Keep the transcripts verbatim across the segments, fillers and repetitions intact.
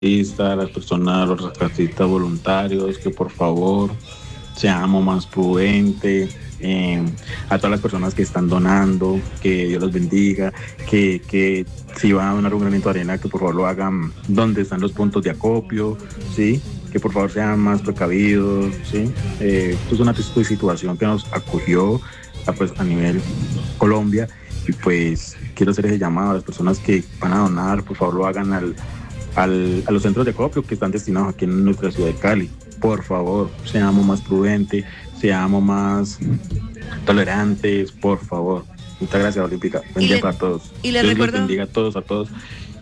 las personas, los rescatistas voluntarios, que por favor seamos más prudentes, eh, a todas las personas que están donando, que Dios los bendiga, que, que si van a donar un granito de arena, que por favor lo hagan donde están los puntos de acopio, ¿sí? Que por favor sean más precavidos, ¿sí? Eh, esto es una situación que nos acogió a, pues, a nivel Colombia, y pues quiero hacer ese llamado a las personas que van a donar, por favor lo hagan al Al, a los centros de acopio que están destinados aquí en nuestra ciudad de Cali. Por favor, seamos más prudentes, seamos más tolerantes, por favor. Muchas gracias, Olímpica. Buen día para todos. Y les Dios recuerdo, los bendiga a todos, a todos.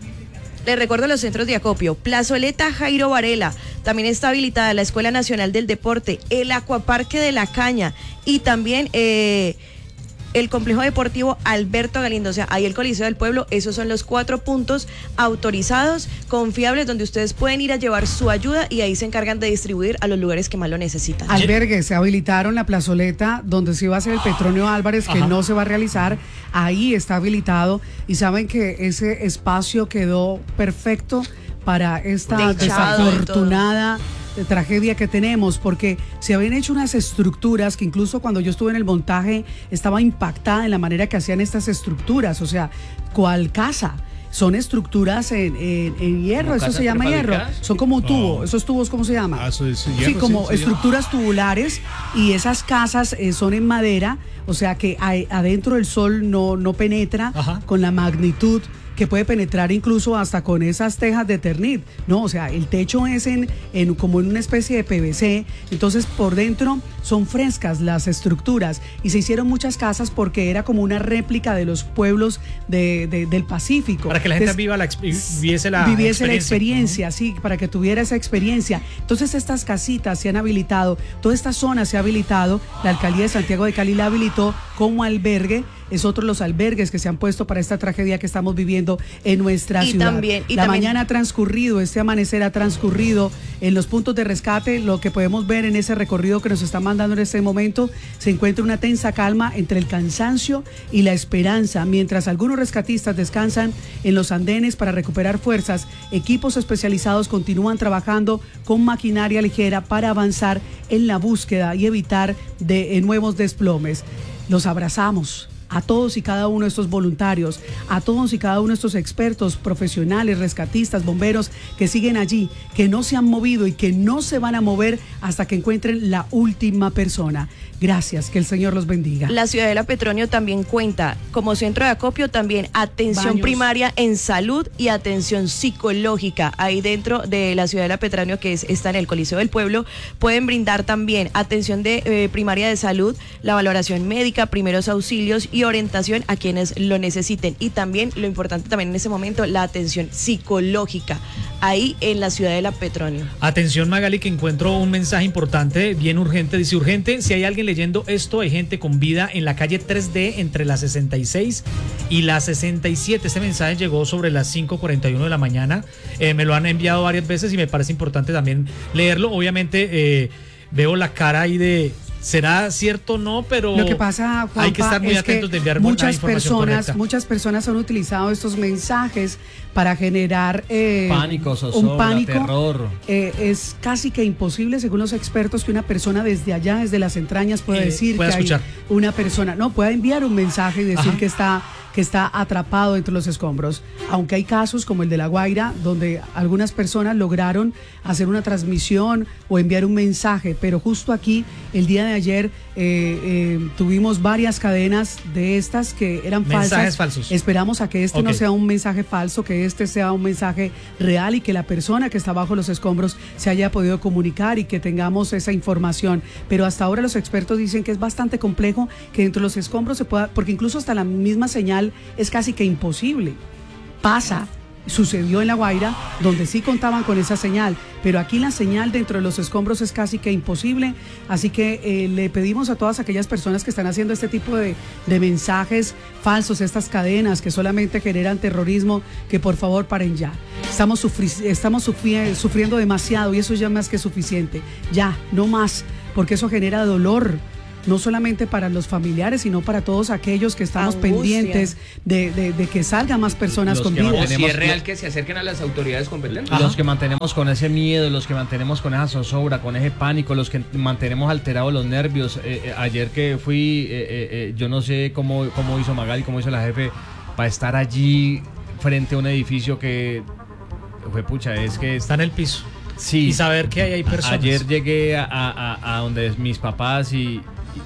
Les recuerdo los centros de acopio: Plazoleta Jairo Varela, también está habilitada la Escuela Nacional del Deporte, el Acuaparque de la Caña y también eh, el Complejo Deportivo Alberto Galindo, o sea, ahí el Coliseo del Pueblo. Esos son los cuatro puntos autorizados, confiables, donde ustedes pueden ir a llevar su ayuda y ahí se encargan de distribuir a los lugares que más lo necesitan. Albergues, se habilitaron la plazoleta donde se iba a hacer el Petronio Álvarez, que Ajá. no se va a realizar, ahí está habilitado, y saben que ese espacio quedó perfecto para esta desafortunada de tragedia que tenemos, porque se habían hecho unas estructuras que incluso cuando yo estuve en el montaje estaba impactada en la manera que hacían estas estructuras, o sea, ¿cuál casa? Son estructuras en, en, en hierro, eso se llama hierro, son como un tubo, oh. esos tubos, ¿cómo se llama? Ah, eso es hierro, sí, como sí, estructuras sí. tubulares, y esas casas eh, son en madera, o sea que hay, adentro el sol no, no penetra Ajá. con la magnitud que puede penetrar incluso hasta con esas tejas de Eternit, ¿no? O sea, el techo es en, en como en una especie de P V C, entonces por dentro son frescas las estructuras, y se hicieron muchas casas porque era como una réplica de los pueblos de, de, del Pacífico. Para que la gente entonces, viva la, viviese la viviese experiencia. la experiencia, uh-huh. sí, para que tuviera esa experiencia. Entonces estas casitas se han habilitado, toda esta zona se ha habilitado, la Alcaldía de Santiago de Cali la habilitó como albergue. Es otro de los albergues que se han puesto para esta tragedia que estamos viviendo en nuestra y ciudad. También, y la también... mañana ha transcurrido, este amanecer ha transcurrido en los puntos de rescate. Lo que podemos ver en ese recorrido que nos está mandando en este momento, se encuentra una tensa calma entre el cansancio y la esperanza, mientras algunos rescatistas descansan en los andenes para recuperar fuerzas. Equipos especializados continúan trabajando con maquinaria ligera para avanzar en la búsqueda y evitar de, eh, nuevos desplomes. Los abrazamos a todos y cada uno de estos voluntarios, a todos y cada uno de estos expertos, profesionales, rescatistas, bomberos que siguen allí, que no se han movido y que no se van a mover hasta que encuentren la última persona. Gracias, que el Señor los bendiga. La Ciudadela Petronio también cuenta como centro de acopio también atención Baños. primaria en salud y atención psicológica. Ahí dentro de la Ciudadela Petronio, que es, está en el Coliseo del Pueblo, pueden brindar también atención de eh, primaria de salud, la valoración médica, primeros auxilios y orientación a quienes lo necesiten. Y también, lo importante también en ese momento, la atención psicológica, ahí en la Ciudadela Petronio. Atención, Magali, que encuentro un mensaje importante, bien urgente. Dice: urgente, si hay alguien leyendo esto, hay gente con vida en la calle tres D entre la sesenta y seis y la sesenta y siete. Este mensaje llegó sobre las cinco cuarenta y uno de la mañana. Eh, me lo han enviado varias veces y me parece importante también leerlo. Obviamente eh, veo la cara ahí de... ¿Será cierto o no? Pero lo que pasa, Juanpa, hay que estar muy atentos de enviar muchas información personas, correcta. Muchas personas han utilizado estos mensajes para generar eh, pánico, zozobra, un pánico. terror. Eh, es casi que imposible, según los expertos, que una persona desde allá, desde las entrañas, pueda eh, decir que escuchar. hay una persona, no, pueda enviar un mensaje y decir Ajá. que está que está atrapado entre los escombros, aunque hay casos como el de La Guaira, donde algunas personas lograron hacer una transmisión o enviar un mensaje, pero justo aquí, el día de ayer, eh, eh, tuvimos varias cadenas de estas que eran Mensajes falsas. falsos. Esperamos a que este okay. no sea un mensaje falso, que este sea un mensaje real y que la persona que está bajo los escombros se haya podido comunicar y que tengamos esa información, pero hasta ahora los expertos dicen que es bastante complejo que dentro de los escombros se pueda, porque incluso hasta la misma señal es casi que imposible. Pasa, sucedió en La Guaira, donde sí contaban con esa señal, pero aquí la señal dentro de los escombros es casi que imposible, así que eh, le pedimos a todas aquellas personas que están haciendo este tipo de, de mensajes falsos, estas cadenas que solamente generan terrorismo, que por favor paren ya. Estamos, sufri- estamos sufri- sufriendo demasiado y eso ya es más que suficiente. Ya, no más, porque eso genera dolor. no solamente para los familiares, sino para todos aquellos que estamos Angustia. pendientes de, de, de que salgan más personas Los con que vida. mantenemos- Si es real que se acerquen a las autoridades competentes. Los que mantenemos con ese miedo, los que mantenemos con esa zozobra, con ese pánico, los que mantenemos alterados los nervios. Eh, eh, ayer que fui, eh, eh, eh, yo no sé cómo, cómo hizo Magali, cómo hizo la jefe, para estar allí frente a un edificio que, fue pucha, es que Está en el piso. sí. Y saber que ahí hay personas. Ayer llegué a, a, a- a donde mis papás y, y-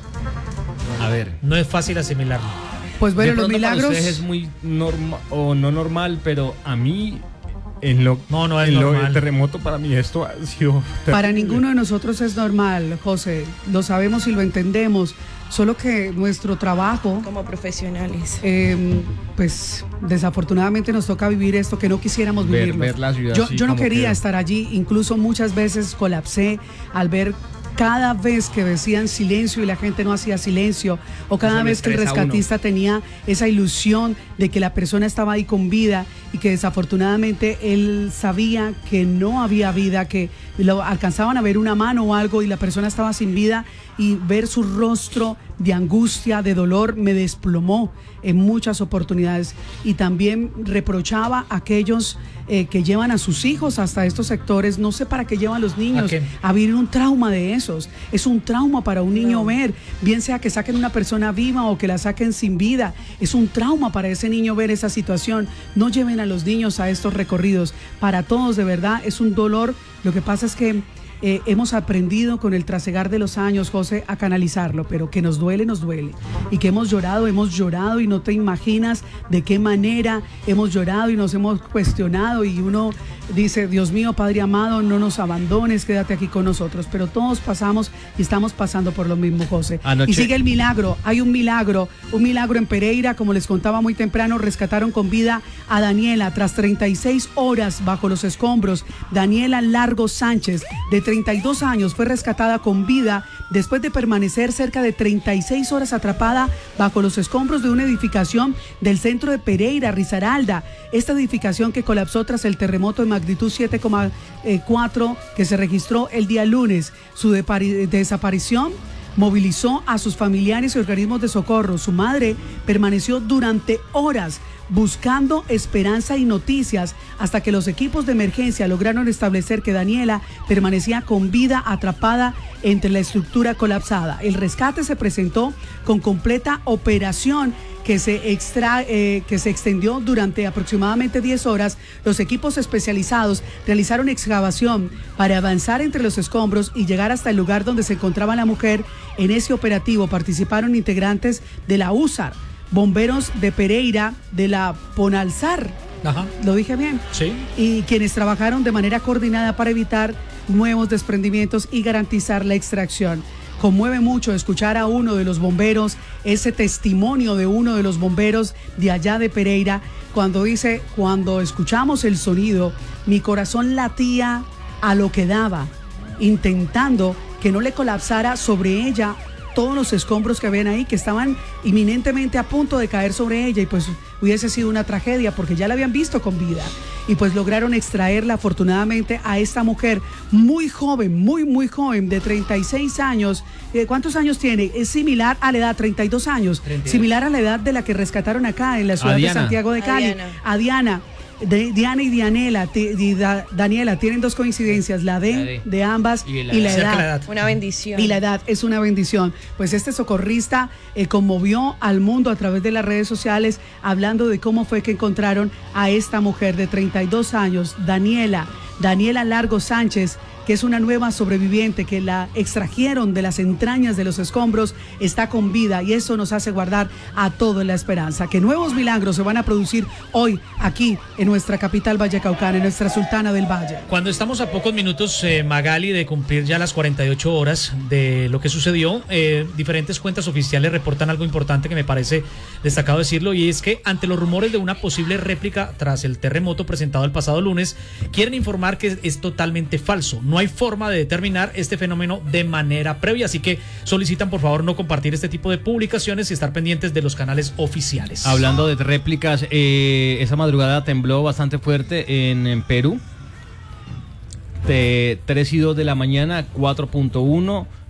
a ver. No es fácil asimilarlo. Pues bueno, de los pronto para milagros... ustedes es muy normal o no normal, pero a mí en lo No, no es en lo normal. del terremoto para mí esto ha sido Para terrible. ninguno de nosotros es normal, José, lo sabemos y lo entendemos, solo que nuestro trabajo, Como profesionales. eh, pues desafortunadamente nos toca vivir esto que no quisiéramos Ver- vivirlo. ver la ciudad yo así yo no como quería quedó. estar allí, incluso muchas veces colapsé al ver cada vez que decían silencio y la gente no hacía silencio, o cada Eso lo vez que el estresa a uno. rescatista tenía esa ilusión de que la persona estaba ahí con vida y que desafortunadamente él sabía que no había vida, que lo alcanzaban a ver una mano o algo y la persona estaba sin vida, y ver su rostro de angustia, de dolor, me desplomó en muchas oportunidades. Y también reprochaba a aquellos eh, que llevan a sus hijos hasta estos sectores, no sé para qué llevan los niños ¿A qué? a vivir un trauma de esos. Es un trauma para un niño No. ver, bien sea que saquen una persona viva o que la saquen sin vida. Es un trauma para ese niño ver esa situación. No lleven a los niños a estos recorridos. Para todos, de verdad, es un dolor. Lo que pasa es que eh, hemos aprendido con el trasegar de los años, José, a canalizarlo, pero que nos duele, nos duele. Y que hemos llorado, hemos llorado y no te imaginas de qué manera hemos llorado y nos hemos cuestionado, y uno dice, Dios mío, Padre amado, no nos abandones, quédate aquí con nosotros. Pero todos pasamos y estamos pasando por lo mismo, José. Anoche- Y sigue el milagro, hay un milagro, un milagro en Pereira, como les contaba muy temprano, rescataron con vida a Daniela tras treinta y seis horas bajo los escombros. Daniela Largo Sánchez, de treinta y dos años, fue rescatada con vida después de permanecer cerca de treinta y seis horas atrapada bajo los escombros de una edificación del centro de Pereira, Risaralda. Esta edificación que colapsó tras el terremoto de magnitud siete coma cuatro que se registró el día lunes. Su depari- desaparición movilizó a sus familiares y organismos de socorro. Su madre permaneció durante horas buscando esperanza y noticias hasta que los equipos de emergencia lograron establecer que Daniela permanecía con vida atrapada entre la estructura colapsada. El rescate se presentó con completa operación que se, extra, eh, que se extendió durante aproximadamente diez horas. Los equipos especializados realizaron excavación para avanzar entre los escombros y llegar hasta el lugar donde se encontraba la mujer. En ese operativo participaron integrantes de la U S A R, bomberos de Pereira, de la Ponalzar, Ajá. ¿lo dije bien? Sí. Y quienes trabajaron de manera coordinada para evitar nuevos desprendimientos y garantizar la extracción. Conmueve mucho escuchar a uno de los bomberos, ese testimonio de uno de los bomberos de allá de Pereira, cuando dice, cuando escuchamos el sonido, mi corazón latía a lo que daba, intentando que no le colapsara sobre ella todos los escombros que habían ahí, que estaban inminentemente a punto de caer sobre ella, y pues hubiese sido una tragedia porque ya la habían visto con vida. Y pues lograron extraerla afortunadamente a esta mujer muy joven, muy muy joven, de treinta y seis años. Eh, ¿Cuántos años tiene? Es similar a la edad, treinta y dos años, treinta y dos. similar a la edad de la que rescataron acá en la ciudad de Diana. Santiago de A Cali. Diana. A Diana. De, Diana y Dianela, ti- di- da- Daniela, tienen dos coincidencias, la de, La de. de ambas Y y la la, edad. Cerca edad. la edad. Una bendición. Y la edad es una bendición. Pues este socorrista eh, conmovió al mundo a través de las redes sociales, hablando de cómo fue que encontraron a esta mujer de treinta y dos años, Daniela, Daniela Largo Sánchez, que es una nueva sobreviviente, que la extrajeron de las entrañas de los escombros, está con vida, y eso nos hace guardar a todos la esperanza, que nuevos milagros se van a producir hoy aquí en nuestra capital vallecaucana, en nuestra Sultana del Valle. Cuando estamos a pocos minutos, eh, Magali, de cumplir ya las cuarenta y ocho horas de lo que sucedió, eh, diferentes cuentas oficiales reportan algo importante que me parece destacado decirlo, y es que ante los rumores de una posible réplica tras el terremoto presentado el pasado lunes, quieren informar que es, es totalmente falso. No hay forma de determinar este fenómeno de manera previa, así que solicitan por favor no compartir este tipo de publicaciones y estar pendientes de los canales oficiales. Hablando de réplicas, eh, esa madrugada tembló bastante fuerte en, en Perú. De tres y dos de la mañana, cuatro punto uno.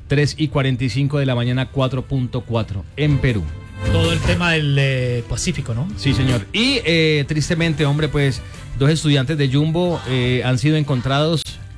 tres y cuarenta y cinco de la mañana, cuatro punto cuatro en Perú. Todo el tema del eh, Pacífico, ¿no? Sí, señor. Y eh, tristemente, hombre, pues dos estudiantes de Jumbo eh, han sido encontrados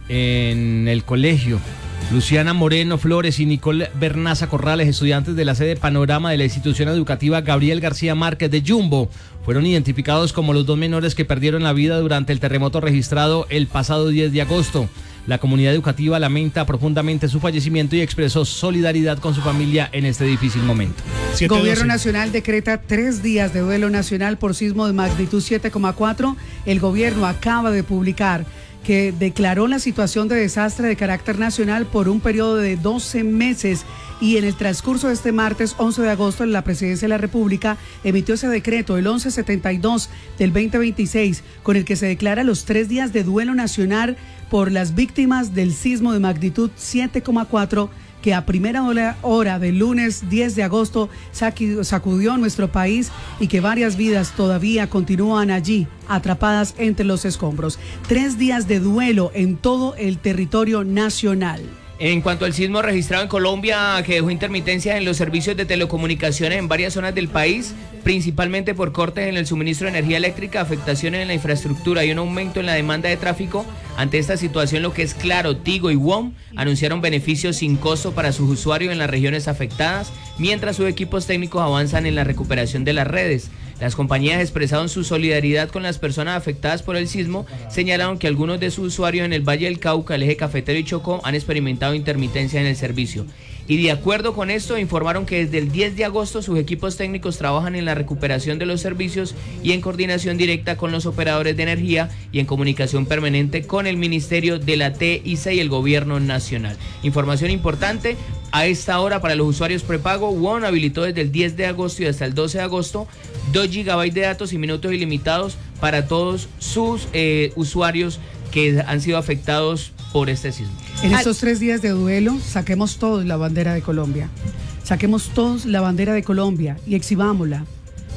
en el colegio. Luciana Moreno Flores y Nicole Bernaza Corrales, estudiantes de la sede Panorama de la institución educativa Gabriel García Márquez de Jumbo, fueron identificados como los dos menores que perdieron la vida durante el terremoto registrado el pasado diez de agosto. La comunidad educativa lamenta profundamente su fallecimiento y expresó solidaridad con su familia en este difícil momento. El Gobierno Nacional decreta tres días de duelo nacional por sismo de magnitud siete coma cuatro. El gobierno acaba de publicar que declaró la situación de desastre de carácter nacional por un periodo de doce meses y en el transcurso de este martes once de agosto la Presidencia de la República emitió ese decreto, el once setenta y dos del veinte veintiséis, con el que se declara los tres días de duelo nacional por las víctimas del sismo de magnitud siete coma cuatro que a primera hora del lunes diez de agosto sacudió nuestro país y que varias vidas todavía continúan allí, atrapadas entre los escombros. Tres días de duelo en todo el territorio nacional. En cuanto al sismo registrado en Colombia, que dejó intermitencias en los servicios de telecomunicaciones en varias zonas del país, principalmente por cortes en el suministro de energía eléctrica, afectaciones en la infraestructura y un aumento en la demanda de tráfico. Ante esta situación, lo que es Claro, Tigo y WOM anunciaron beneficios sin costo para sus usuarios en las regiones afectadas, mientras sus equipos técnicos avanzan en la recuperación de las redes. Las compañías expresaron su solidaridad con las personas afectadas por el sismo, señalaron que algunos de sus usuarios en el Valle del Cauca, el Eje Cafetero y Chocó han experimentado intermitencia en el servicio. Y de acuerdo con esto, informaron que desde el diez de agosto sus equipos técnicos trabajan en la recuperación de los servicios y en coordinación directa con los operadores de energía y en comunicación permanente con el Ministerio de la T I C y el Gobierno Nacional. Información importante, a esta hora para los usuarios prepago, WOM habilitó desde el diez de agosto y hasta el doce de agosto dos gigabytes de datos y minutos ilimitados para todos sus eh, usuarios que han sido afectados por este sismo. En estos tres días de duelo, saquemos todos la bandera de Colombia. Saquemos todos la bandera de Colombia y exhibámosla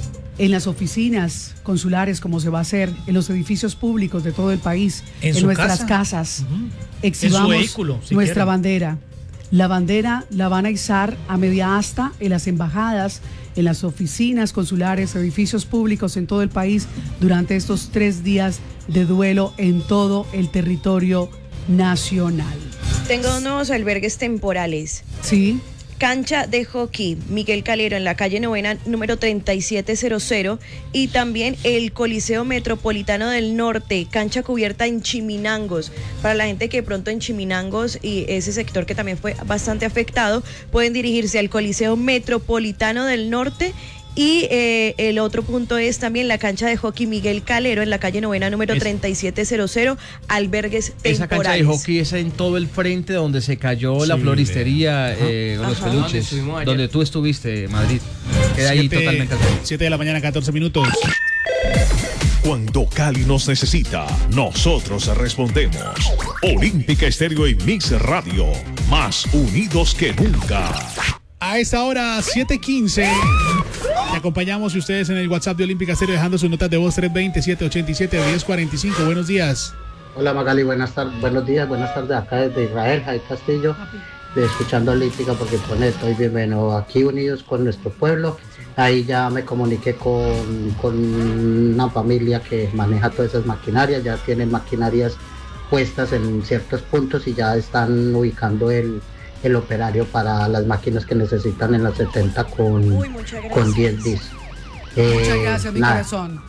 en las oficinas consulares, como se va a hacer, en los edificios públicos de todo el país, en, en nuestras casa? casas. Uh-huh. Exhibamos en su vehículo, si nuestra quieren. bandera. La bandera la van a izar a media asta en las embajadas, en las oficinas consulares, edificios públicos en todo el país durante estos tres días de duelo en todo el territorio nacional. Tengo nuevos albergues temporales. Sí. Cancha de hockey Miguel Calero en la calle Novena número treinta y siete cero cero y también el Coliseo Metropolitano del Norte, cancha cubierta en Chiminangos. Para la gente que pronto en Chiminangos y ese sector que también fue bastante afectado, pueden dirigirse al Coliseo Metropolitano del Norte. Y eh, el otro punto es también la cancha de hockey Miguel Calero en la calle Novena número es, treinta y siete cero cero, albergues temporales. Esa cancha de hockey es en todo el frente donde se cayó sí, la floristería, eh, los Ajá. peluches, donde tú estuviste, Madrid. Queda ahí totalmente al frente. siete de la mañana, catorce minutos. Cuando Cali nos necesita, nosotros respondemos. Olímpica Estéreo y Mix Radio, más unidos que nunca. A esta hora, siete quince. Te acompañamos y ustedes en el WhatsApp de Olímpica Estéreo dejando sus notas de voz tres dos cero, siete ocho siete, uno cero cuatro cinco. Buenos días. Hola Magali, buenas tardes, buenos días, buenas tardes acá desde Israel, Jair Castillo, de escuchando Olímpica porque pone estoy bienvenido aquí unidos con nuestro pueblo. Ahí ya me comuniqué con, con una familia que maneja todas esas maquinarias, ya tienen maquinarias puestas en ciertos puntos y ya están ubicando el el operario para las máquinas que necesitan en las setenta con, Uy, con diez bis. Eh, muchas gracias, mi nada, corazón.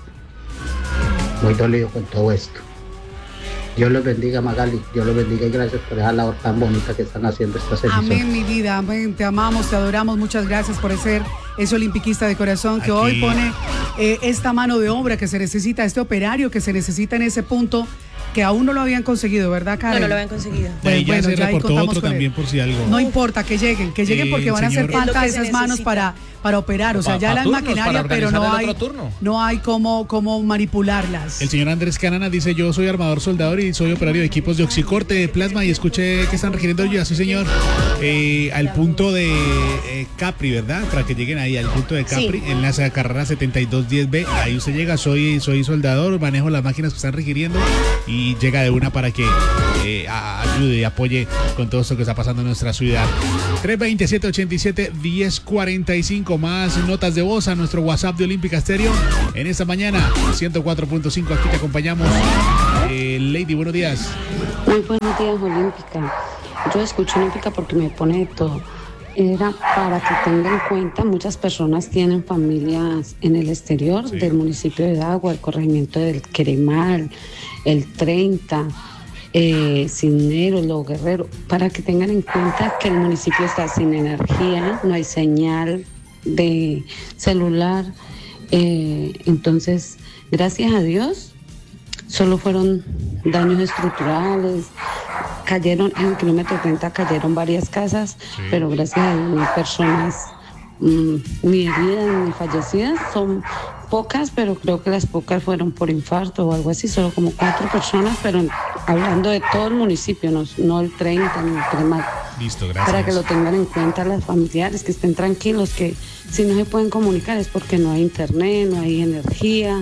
Muy dolido con todo esto. Dios los bendiga, Magali. Dios los bendiga y gracias por esa labor tan bonita que están haciendo estas emisoras. Amén, mi vida. Amén. Te amamos, te adoramos. Muchas gracias por ser ese olimpiquista de corazón que Aquí. hoy pone eh, esta mano de obra que se necesita, este operario que se necesita en ese punto que aún no lo habían conseguido, ¿verdad, Karen? No, no lo habían conseguido. Bueno, ya bueno, se reportó ya otro también por si algo. No importa, que lleguen, que lleguen porque van a hacer falta esas manos para, para operar. O sea, ya las maquinarias, pero no hay, no hay cómo, cómo manipularlas. El señor Andrés Canana dice, yo soy armador soldador y soy operario de equipos de oxicorte, de plasma y escuché que están requiriendo ayuda, sí señor, eh, al punto de eh, Capri, ¿verdad? Para que lleguen ahí al punto de Capri, sí. En la carrera setenta y dos diez B, ahí usted llega, soy, soy soldador, manejo las máquinas que están requiriendo y y llega de una para que eh, ayude y apoye con todo esto que está pasando en nuestra ciudad. tres veintisiete, ochenta y siete, diez cuarenta y cinco. Más notas de voz a nuestro WhatsApp de Olímpica Estéreo en esta mañana, ciento cuatro punto cinco. Aquí te acompañamos. Eh, Lady, buenos días. Muy buenos días, Olímpica. Yo escucho Olímpica porque me pone de todo. Era para que tengan en cuenta, muchas personas tienen familias en el exterior, sí, del municipio de Dagua, el corregimiento del Queremal, el treinta, eh, Cisneros, Los Guerreros, para que tengan en cuenta que el municipio está sin energía, no hay señal de celular, eh, entonces, gracias a Dios, solo fueron daños estructurales. Cayeron en el kilómetro treinta, cayeron varias casas, sí, pero gracias a Dios no hay personas mmm, ni heridas ni fallecidas. Son pocas, pero creo que las pocas fueron por infarto o algo así, solo como cuatro personas, pero hablando de todo el municipio, no, no el treinta ni el Cremal. Listo, gracias. Para que lo tengan en cuenta las familiares, que estén tranquilos, que si no se pueden comunicar es porque no hay internet, no hay energía,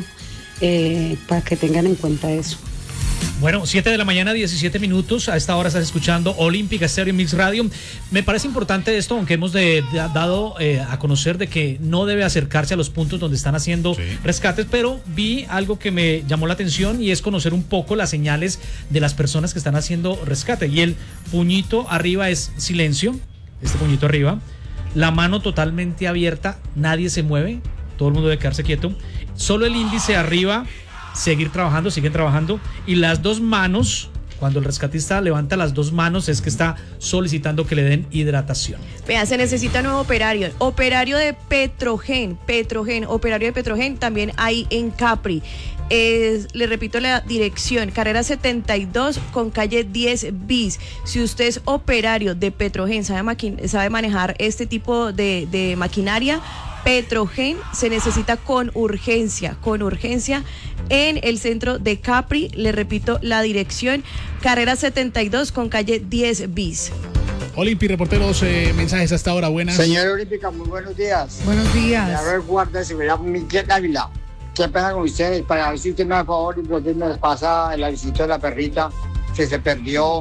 eh, para que tengan en cuenta eso. Bueno, siete de la mañana, diecisiete minutos. A esta hora estás escuchando Olímpica Estéreo Mix Radio. Me parece importante esto, aunque hemos de, de, dado eh, a conocer de que no debe acercarse a los puntos donde están haciendo sí. rescates, pero vi algo que me llamó la atención y es conocer un poco las señales de las personas que están haciendo rescate. Y el puñito arriba es silencio, este puñito arriba, la mano totalmente abierta, nadie se mueve, todo el mundo debe quedarse quieto, solo el índice arriba, seguir trabajando, siguen trabajando, y las dos manos, cuando el rescatista levanta las dos manos es que está solicitando que le den hidratación. Vea, se necesita nuevo operario, operario de Petrogen, Petrogen, operario de Petrogen también hay en Capri. Eh, le repito la dirección, carrera setenta y dos con calle diez bis. Si usted es operario de Petrogen, sabe, maqui- sabe manejar este tipo de, de maquinaria, Petrogen se necesita con urgencia, con urgencia en el centro de Capri. Le repito la dirección, carrera setenta y dos con calle diez bis. Olimpi, reporteros, eh, mensajes hasta ahora, buenas. Señora Olímpica, muy buenos días. Buenos días. A ver, guarda de seguridad, Miguel Ávila. ¿Qué pasa con ustedes? Para ver si usted me da favor y porque me pasa la visita de la perrita que se perdió.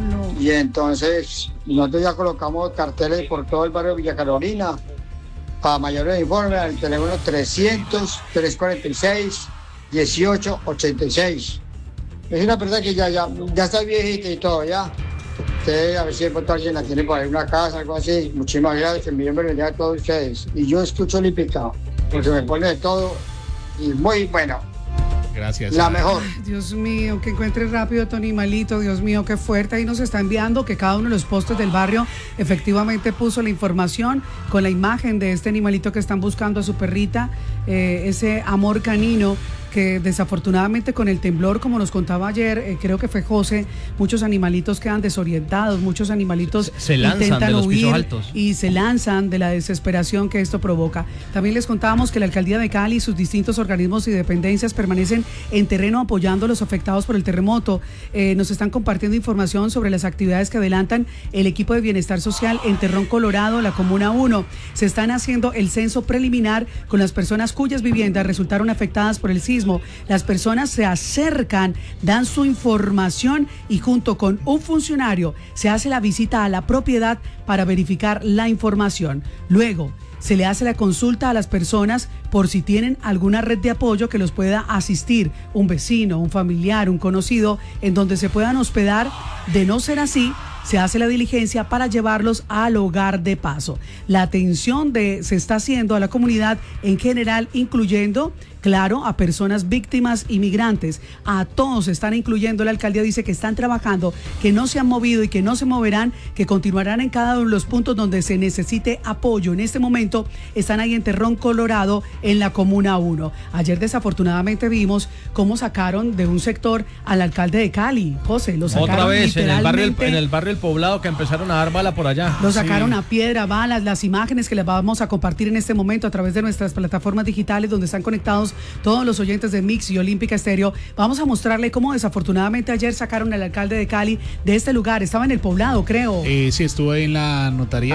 Y entonces nosotros ya colocamos carteles por todo el barrio de Villa Carolina. Para mayores informes, al teléfono trescientos, trescientos cuarenta y seis, dieciocho ochenta y seis. Es una persona que ya, ya, ya está viejita y todo, ya. Usted, a ver si de pronto alguien la tiene por ahí en una casa, algo así. Muchísimas gracias, que me bendiga a todos ustedes. Y yo escucho Olímpica, porque me pone de todo y muy bueno. Gracias. La mejor. Ay, Dios mío, que encuentre rápido tu animalito, Dios mío, qué fuerte. Ahí nos está enviando que cada uno de los postes del barrio efectivamente puso la información con la imagen de este animalito que están buscando a su perrita, eh, ese amor canino que desafortunadamente con el temblor, como nos contaba ayer, eh, creo que fue José, muchos animalitos quedan desorientados, muchos animalitos se, se lanzan intentan de los huir pisos altos y se lanzan de la desesperación que esto provoca. También les contábamos que la Alcaldía de Cali y sus distintos organismos y dependencias permanecen en terreno apoyando a los afectados por el terremoto. Eh, nos están compartiendo información sobre las actividades que adelantan el equipo de bienestar social en Terrón Colorado, la Comuna uno. Se están haciendo el censo preliminar con las personas cuyas viviendas resultaron afectadas por el sismo. Las personas se acercan, dan su información y junto con un funcionario se hace la visita a la propiedad para verificar la información. Luego se le hace la consulta a las personas por si tienen alguna red de apoyo que los pueda asistir, un vecino, un familiar, un conocido, en donde se puedan hospedar. De no ser así, se hace la diligencia para llevarlos al hogar de paso. La atención de, se está haciendo a la comunidad en general, incluyendo, claro, a personas víctimas y migrantes. A todos se están incluyendo. La alcaldía dice que están trabajando, que no se han movido y que no se moverán, que continuarán en cada uno de los puntos donde se necesite apoyo. En este momento están ahí en Terrón Colorado, en la Comuna uno. Ayer desafortunadamente vimos cómo sacaron de un sector al alcalde de Cali, José, lo sacaron otra vez en el barrio literalmente. en el barrio El Poblado, que empezaron a dar bala por allá. Lo sacaron Sí. a piedra, balas, las imágenes que les vamos a compartir en este momento a través de nuestras plataformas digitales donde están conectados todos los oyentes de Mix y Olímpica Estéreo. Vamos a mostrarle cómo desafortunadamente ayer sacaron al alcalde de Cali de este lugar. Estaba en El Poblado, creo. Eh, sí, estuve en la notaría.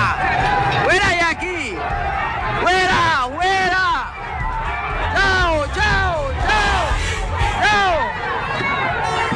¡Fuera de aquí! ¡Fuera! ¡Fuera! ¡Chao! ¡Chao! ¡Chao! ¡Chao!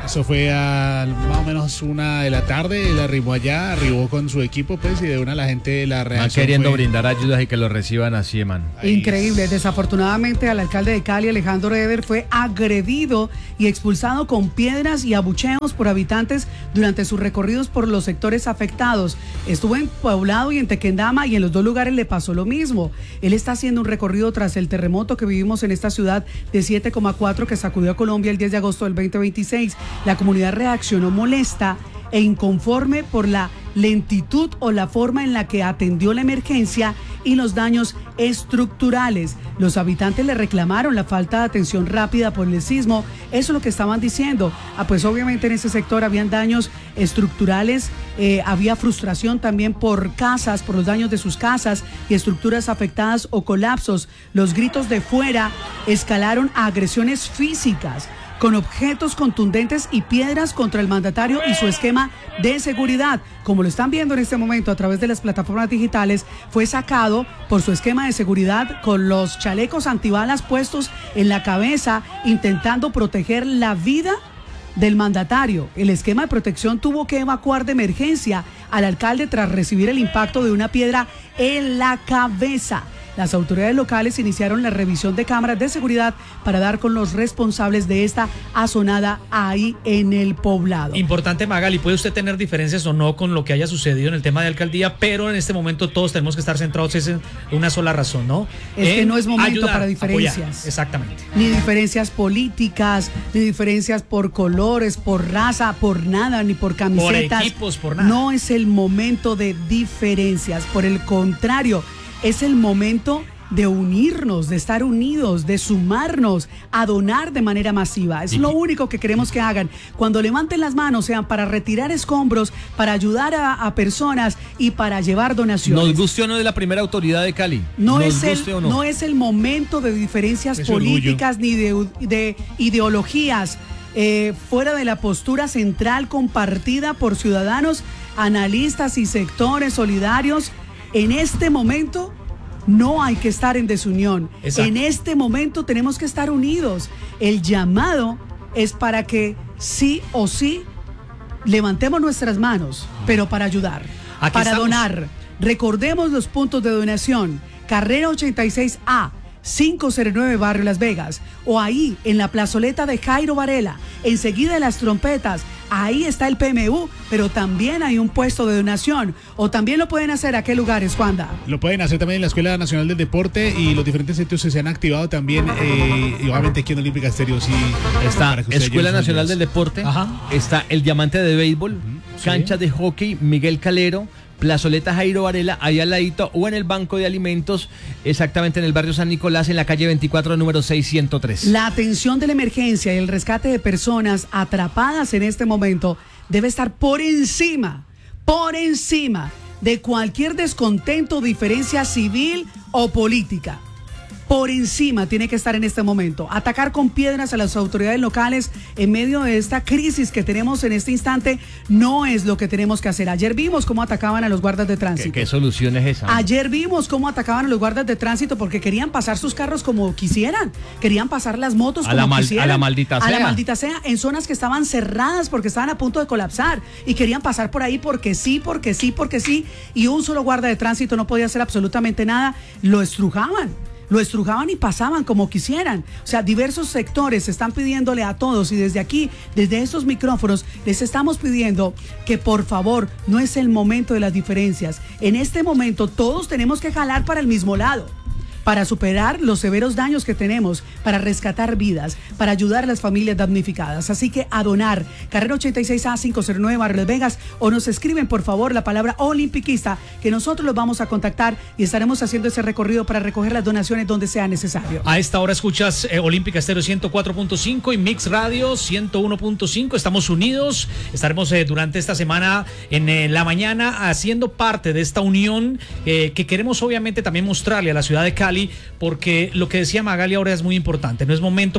Eso fue a más o menos una de la tarde, él arribó allá, arribó con su equipo, pues, y de una la gente la reacción Van queriendo fue... brindar ayudas y que lo reciban así, man. Increíble. Desafortunadamente, al alcalde de Cali, Alejandro Eder, fue agredido y expulsado con piedras y abucheos por habitantes durante sus recorridos por los sectores afectados. Estuvo en Poblado y en Tequendama y en los dos lugares le pasó lo mismo. Él está haciendo un recorrido tras el terremoto que vivimos en esta ciudad de siete coma cuatro que sacudió a Colombia el diez de agosto del veinte veintiséis. La comunidad reaccionó molesta e inconforme por la lentitud o la forma en la que atendió la emergencia y los daños estructurales. Los habitantes le reclamaron la falta de atención rápida por el sismo. Eso es lo que estaban diciendo. Ah, pues obviamente en ese sector habían daños estructurales, eh, había frustración también por casas, por los daños de sus casas y estructuras afectadas o colapsos. Los gritos de fuera escalaron a agresiones físicas, con objetos contundentes y piedras contra el mandatario y su esquema de seguridad. Como lo están viendo en este momento a través de las plataformas digitales, fue sacado por su esquema de seguridad con los chalecos antibalas puestos en la cabeza, intentando proteger la vida del mandatario. El esquema de protección tuvo que evacuar de emergencia al alcalde tras recibir el impacto de una piedra en la cabeza. Las autoridades locales iniciaron la revisión de cámaras de seguridad para dar con los responsables de esta azonada ahí en el poblado. Importante, Magali, puede usted tener diferencias o no con lo que haya sucedido en el tema de alcaldía, pero en este momento todos tenemos que estar centrados en una sola razón, ¿no? Es en que no es momento ayudar, para diferencias. Apoyar. Exactamente. Ni diferencias políticas, ni diferencias por colores, por raza, por nada, ni por camisetas. Por equipos, por nada. No es el momento de diferencias, por el contrario, es el momento de unirnos, de estar unidos, de sumarnos, a donar de manera masiva. Es lo único que queremos que hagan. Cuando levanten las manos, sean para retirar escombros, para ayudar a, a personas y para llevar donaciones. Nos guste o no de la primera autoridad de Cali. No, Nos es el, guste o no. no es el momento de diferencias Es políticas ni de, de ideologías. Eh, fuera de la postura central compartida por ciudadanos, analistas y sectores solidarios, en este momento no hay que estar en desunión. Exacto. En este momento tenemos que estar unidos. El llamado es para que sí o sí levantemos nuestras manos, pero para ayudar, Aquí para estamos. donar. Recordemos los puntos de donación. Carrera ochenta y seis A, quinientos nueve, Barrio Las Vegas, o ahí en la plazoleta de Jairo Varela, enseguida de las trompetas. Ahí está el P M U, pero también hay un puesto de donación. O también lo pueden hacer a qué lugares, Juanda. Lo pueden hacer también en la Escuela Nacional del Deporte y los diferentes sitios se han activado también. Eh, y obviamente aquí en Olímpica Estéreo sí Está para que ustedes Escuela lleven sus Nacional ideas. del Deporte, Ajá. está el Diamante de Béisbol, sí. cancha de hockey Miguel Calero, plazoleta Jairo Varela, ahí al ladito, o en el Banco de Alimentos, exactamente en el barrio San Nicolás, en la calle veinticuatro, número seiscientos tres. La atención de la emergencia y el rescate de personas atrapadas en este momento debe estar por encima, por encima de cualquier descontento, diferencia civil o política. Por encima tiene que estar en este momento. Atacar con piedras a las autoridades locales en medio de esta crisis que tenemos en este instante no es lo que tenemos que hacer. Ayer vimos cómo atacaban a los guardas de tránsito. ¿Qué, qué solución es esa? Ayer vimos cómo atacaban a los guardas de tránsito porque querían pasar sus carros como quisieran. Querían pasar las motos A como la mal- quisieran. a la maldita A la sea. maldita sea, en zonas que estaban cerradas porque estaban a punto de colapsar. Y querían pasar por ahí porque sí, porque sí, porque sí. Y un solo guarda de tránsito no podía hacer absolutamente nada. Lo estrujaban. Lo estrujaban y pasaban como quisieran. O sea, diversos sectores están pidiéndole a todos y desde aquí, desde estos micrófonos, les estamos pidiendo que por favor, no es el momento de las diferencias. En este momento todos tenemos que jalar para el mismo lado, para superar los severos daños que tenemos, para rescatar vidas, para ayudar a las familias damnificadas. Así que a donar, carrera ochenta y seis A quinientos nueve, Barrio Las Vegas, o nos escriben por favor la palabra olimpiquista, que nosotros los vamos a contactar y estaremos haciendo ese recorrido para recoger las donaciones donde sea necesario. A esta hora escuchas eh, Olímpica Estéreo ciento cuatro punto cinco y Mix Radio ciento uno punto cinco. Estamos unidos. Estaremos eh, durante esta semana en eh, la mañana haciendo parte de esta unión eh, que queremos obviamente también mostrarle a la ciudad de Cali, porque lo que decía Magali ahora es muy importante. No es momento para diferenciar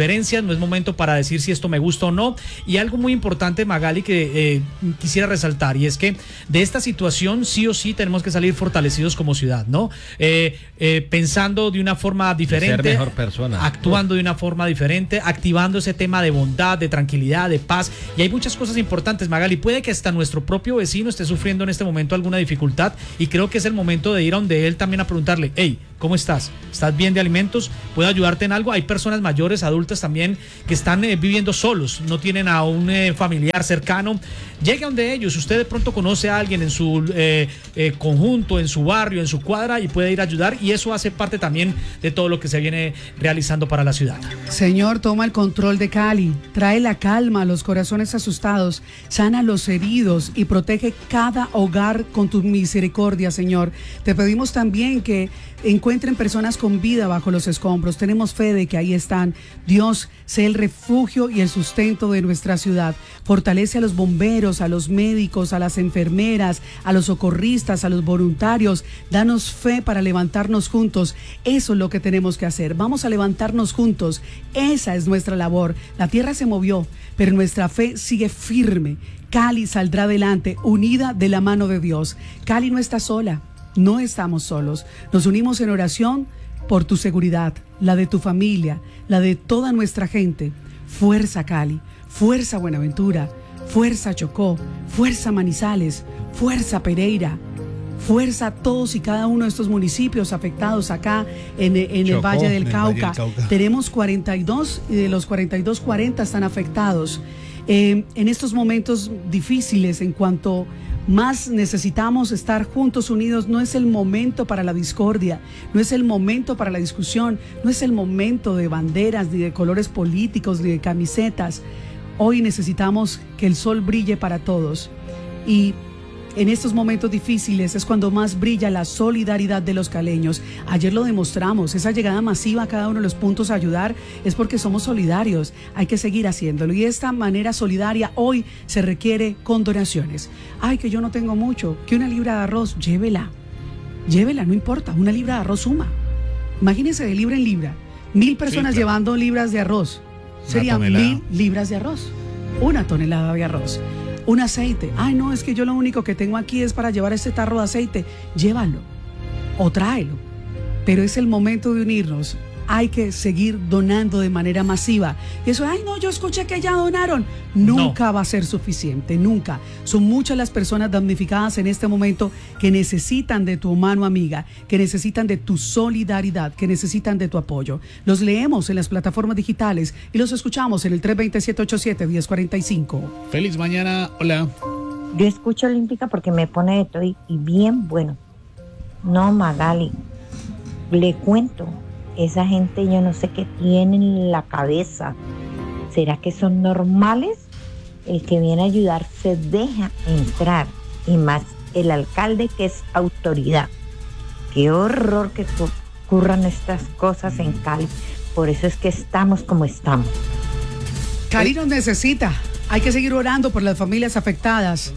diferencias, no es momento para decir si esto me gusta o no. Y algo muy importante, Magali, que eh, quisiera resaltar, y es que de esta situación sí o sí tenemos que salir fortalecidos como ciudad, ¿no? Eh, eh, pensando de una forma diferente, ser mejor persona, actuando de una forma diferente, activando ese tema de bondad, de tranquilidad, de paz. Y hay muchas cosas importantes, Magali. Puede que hasta nuestro propio vecino esté sufriendo en este momento alguna dificultad, y creo que es el momento de ir a donde él también a preguntarle: hey, ¿cómo estás? ¿Estás bien de alimentos? ¿Puedo ayudarte en algo? Hay personas mayores, adultas también, que están eh, viviendo solos, no tienen a un eh, familiar cercano. Llegue a donde ellos. Usted de pronto conoce a alguien en su eh, eh, conjunto, en su barrio, en su cuadra, y puede ir a ayudar, y eso hace parte también de todo lo que se viene realizando para la ciudad. Señor, toma el control de Cali, trae la calma a los corazones asustados, sana a los heridos y protege cada hogar con tu misericordia, Señor. Te pedimos también que encuentren personas con vida bajo los escombros. Tenemos fe de que ahí están. Dios, sé el refugio y el sustento de nuestra ciudad. Fortalece a los bomberos, a los médicos, a las enfermeras, a los socorristas, a los voluntarios. Danos fe para levantarnos juntos. Eso es lo que tenemos que hacer. Vamos a levantarnos juntos. Esa es nuestra labor. La tierra se movió, pero nuestra fe sigue firme. Cali saldrá adelante, unida de la mano de Dios. Cali no está sola. No estamos solos. Nos unimos en oración por tu seguridad, la de tu familia, la de toda nuestra gente. Fuerza Cali, fuerza Buenaventura, fuerza Chocó, fuerza Manizales, fuerza Pereira, fuerza todos y cada uno de estos municipios afectados acá en, en Chocó, el Valle del en el Cauca. Valle del Cauca. Tenemos cuarenta y dos y de los cuarenta y dos, cuarenta están afectados. Eh, en estos momentos difíciles, en cuanto más necesitamos estar juntos, unidos, no es el momento para la discordia, no es el momento para la discusión, no es el momento de banderas, ni de colores políticos, ni de camisetas. Hoy necesitamos que el sol brille para todos, y en estos momentos difíciles es cuando más brilla la solidaridad de los caleños. Ayer lo demostramos, esa llegada masiva a cada uno de los puntos a ayudar es porque somos solidarios. Hay que seguir haciéndolo, y de esta manera solidaria hoy se requiere con donaciones. Ay, que yo no tengo mucho, que una libra de arroz, llévela, llévela, no importa, una libra de arroz suma. Imagínense de libra en libra, mil personas sí, claro, llevando libras de arroz, serían mil libras de arroz, una tonelada de arroz. Un aceite, ay no, es que yo lo único que tengo aquí es para llevar este tarro de aceite. Llévalo o tráelo, pero es el momento de unirnos. Hay que seguir donando de manera masiva. Y eso, ay no, yo escuché que ya donaron. Nunca no va a ser suficiente, nunca. Son muchas las personas damnificadas en este momento que necesitan de tu mano amiga, que necesitan de tu solidaridad, que necesitan de tu apoyo. Los leemos en las plataformas digitales y los escuchamos en el tres dos cero, siete ocho siete, uno cero cuatro cinco. Feliz mañana, hola. Yo escucho Olímpica porque me pone de todo y, y bien bueno. No, Magali, le cuento. Esa gente yo no sé qué tienen en la cabeza. ¿Será que son normales? El que viene a ayudar se deja entrar, y más el alcalde, que es autoridad. Qué horror que ocurran estas cosas en Cali. Por eso es que estamos como estamos. Cali nos necesita. Hay que seguir orando por las familias afectadas.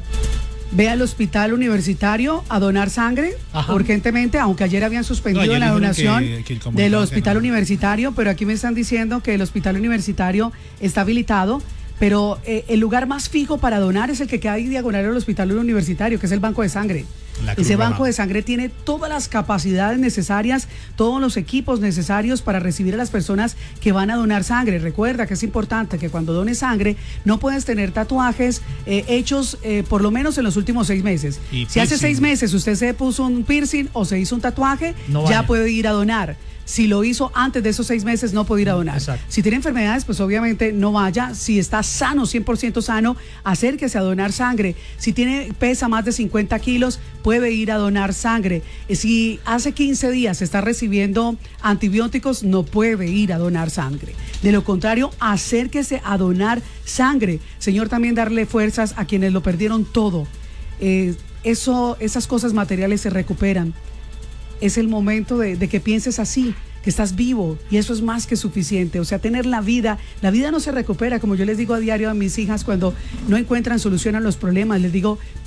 Ve al hospital universitario a donar sangre. Ajá. Urgentemente, aunque ayer habían suspendido no, ayer la donación que, que del hospital no. universitario, pero aquí me están diciendo que el hospital universitario está habilitado, pero eh, el lugar más fijo para donar es el que queda ahí diagonal al hospital universitario, que es el banco de sangre. Ese banco de sangre tiene todas las capacidades necesarias, todos los equipos necesarios para recibir a las personas que van a donar sangre. Recuerda que es importante que cuando dones sangre no puedes tener tatuajes eh, hechos eh, por lo menos en los últimos seis meses. Si piercing. Hace seis meses usted se puso un piercing o se hizo un tatuaje, no ya puede ir a donar. Si lo hizo antes de esos seis meses, no puede ir a donar. Exacto. Si tiene enfermedades, pues obviamente no vaya. Si está sano, cien por ciento sano, acérquese a donar sangre. Si tiene, pesa más de cincuenta kilos, puede ir a donar sangre. Si hace quince días está recibiendo antibióticos, no puede ir a donar sangre. De lo contrario, acérquese a donar sangre. Señor, también darle fuerzas a quienes lo perdieron todo. Eh, eso, esas cosas materiales se recuperan. Es el momento de, de que pienses así, que estás vivo, y eso es más que suficiente. O sea, tener la vida, la vida no se recupera, como yo les digo a diario a mis hijas cuando no encuentran solución a los problemas, les digo,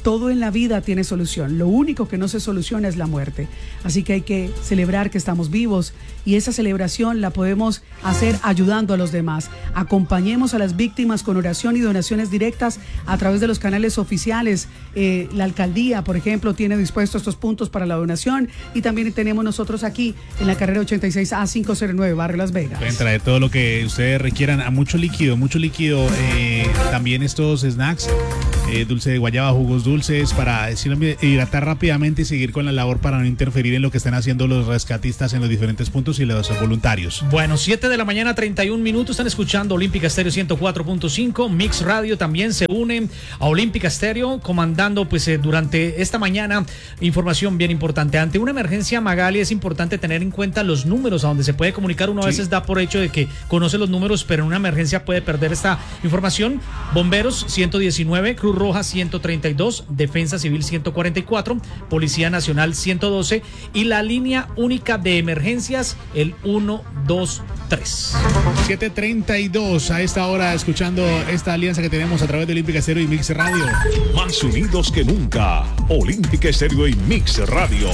todo en la vida tiene solución. Lo único que no se soluciona es la muerte. Así que hay que celebrar que estamos vivos y esa celebración la podemos hacer ayudando a los demás. Acompañemos a las víctimas con oración y donaciones directas a través de los canales oficiales. Eh, la alcaldía, por ejemplo, tiene dispuestos estos puntos para la donación y también tenemos nosotros aquí en la carrera ochenta y seis A quinientos nueve, Barrio Las Vegas. Pueden traer todo lo que ustedes requieran, a mucho líquido, mucho líquido. Eh, también estos snacks, eh, dulce de guayaba, jugos dulces, para hidratar rápidamente y seguir con la labor para no interferir en lo que están haciendo los rescatistas en los diferentes puntos y los voluntarios. Bueno, siete de la mañana, treinta y un minutos. Están escuchando Olímpica Estéreo ciento cuatro punto cinco. Mix Radio también se une a Olímpica Estéreo, comandando pues eh, durante esta mañana información bien importante. Ante una emergencia, Magali, es importante tener en cuenta los números a donde se puede comunicar. Uno a veces sí. da por hecho de que conoce los números, pero en una emergencia puede perder esta información. Bomberos ciento diecinueve, Cruz Roja ciento treinta y dos, Defensa Civil ciento cuarenta y cuatro, Policía Nacional ciento doce y la línea única de emergencias el uno dos tres. siete treinta y dos a esta hora, escuchando esta alianza que tenemos a través de Olímpica Estéreo y Mix Radio. Más unidos que nunca, Olímpica Estéreo y Mix Radio.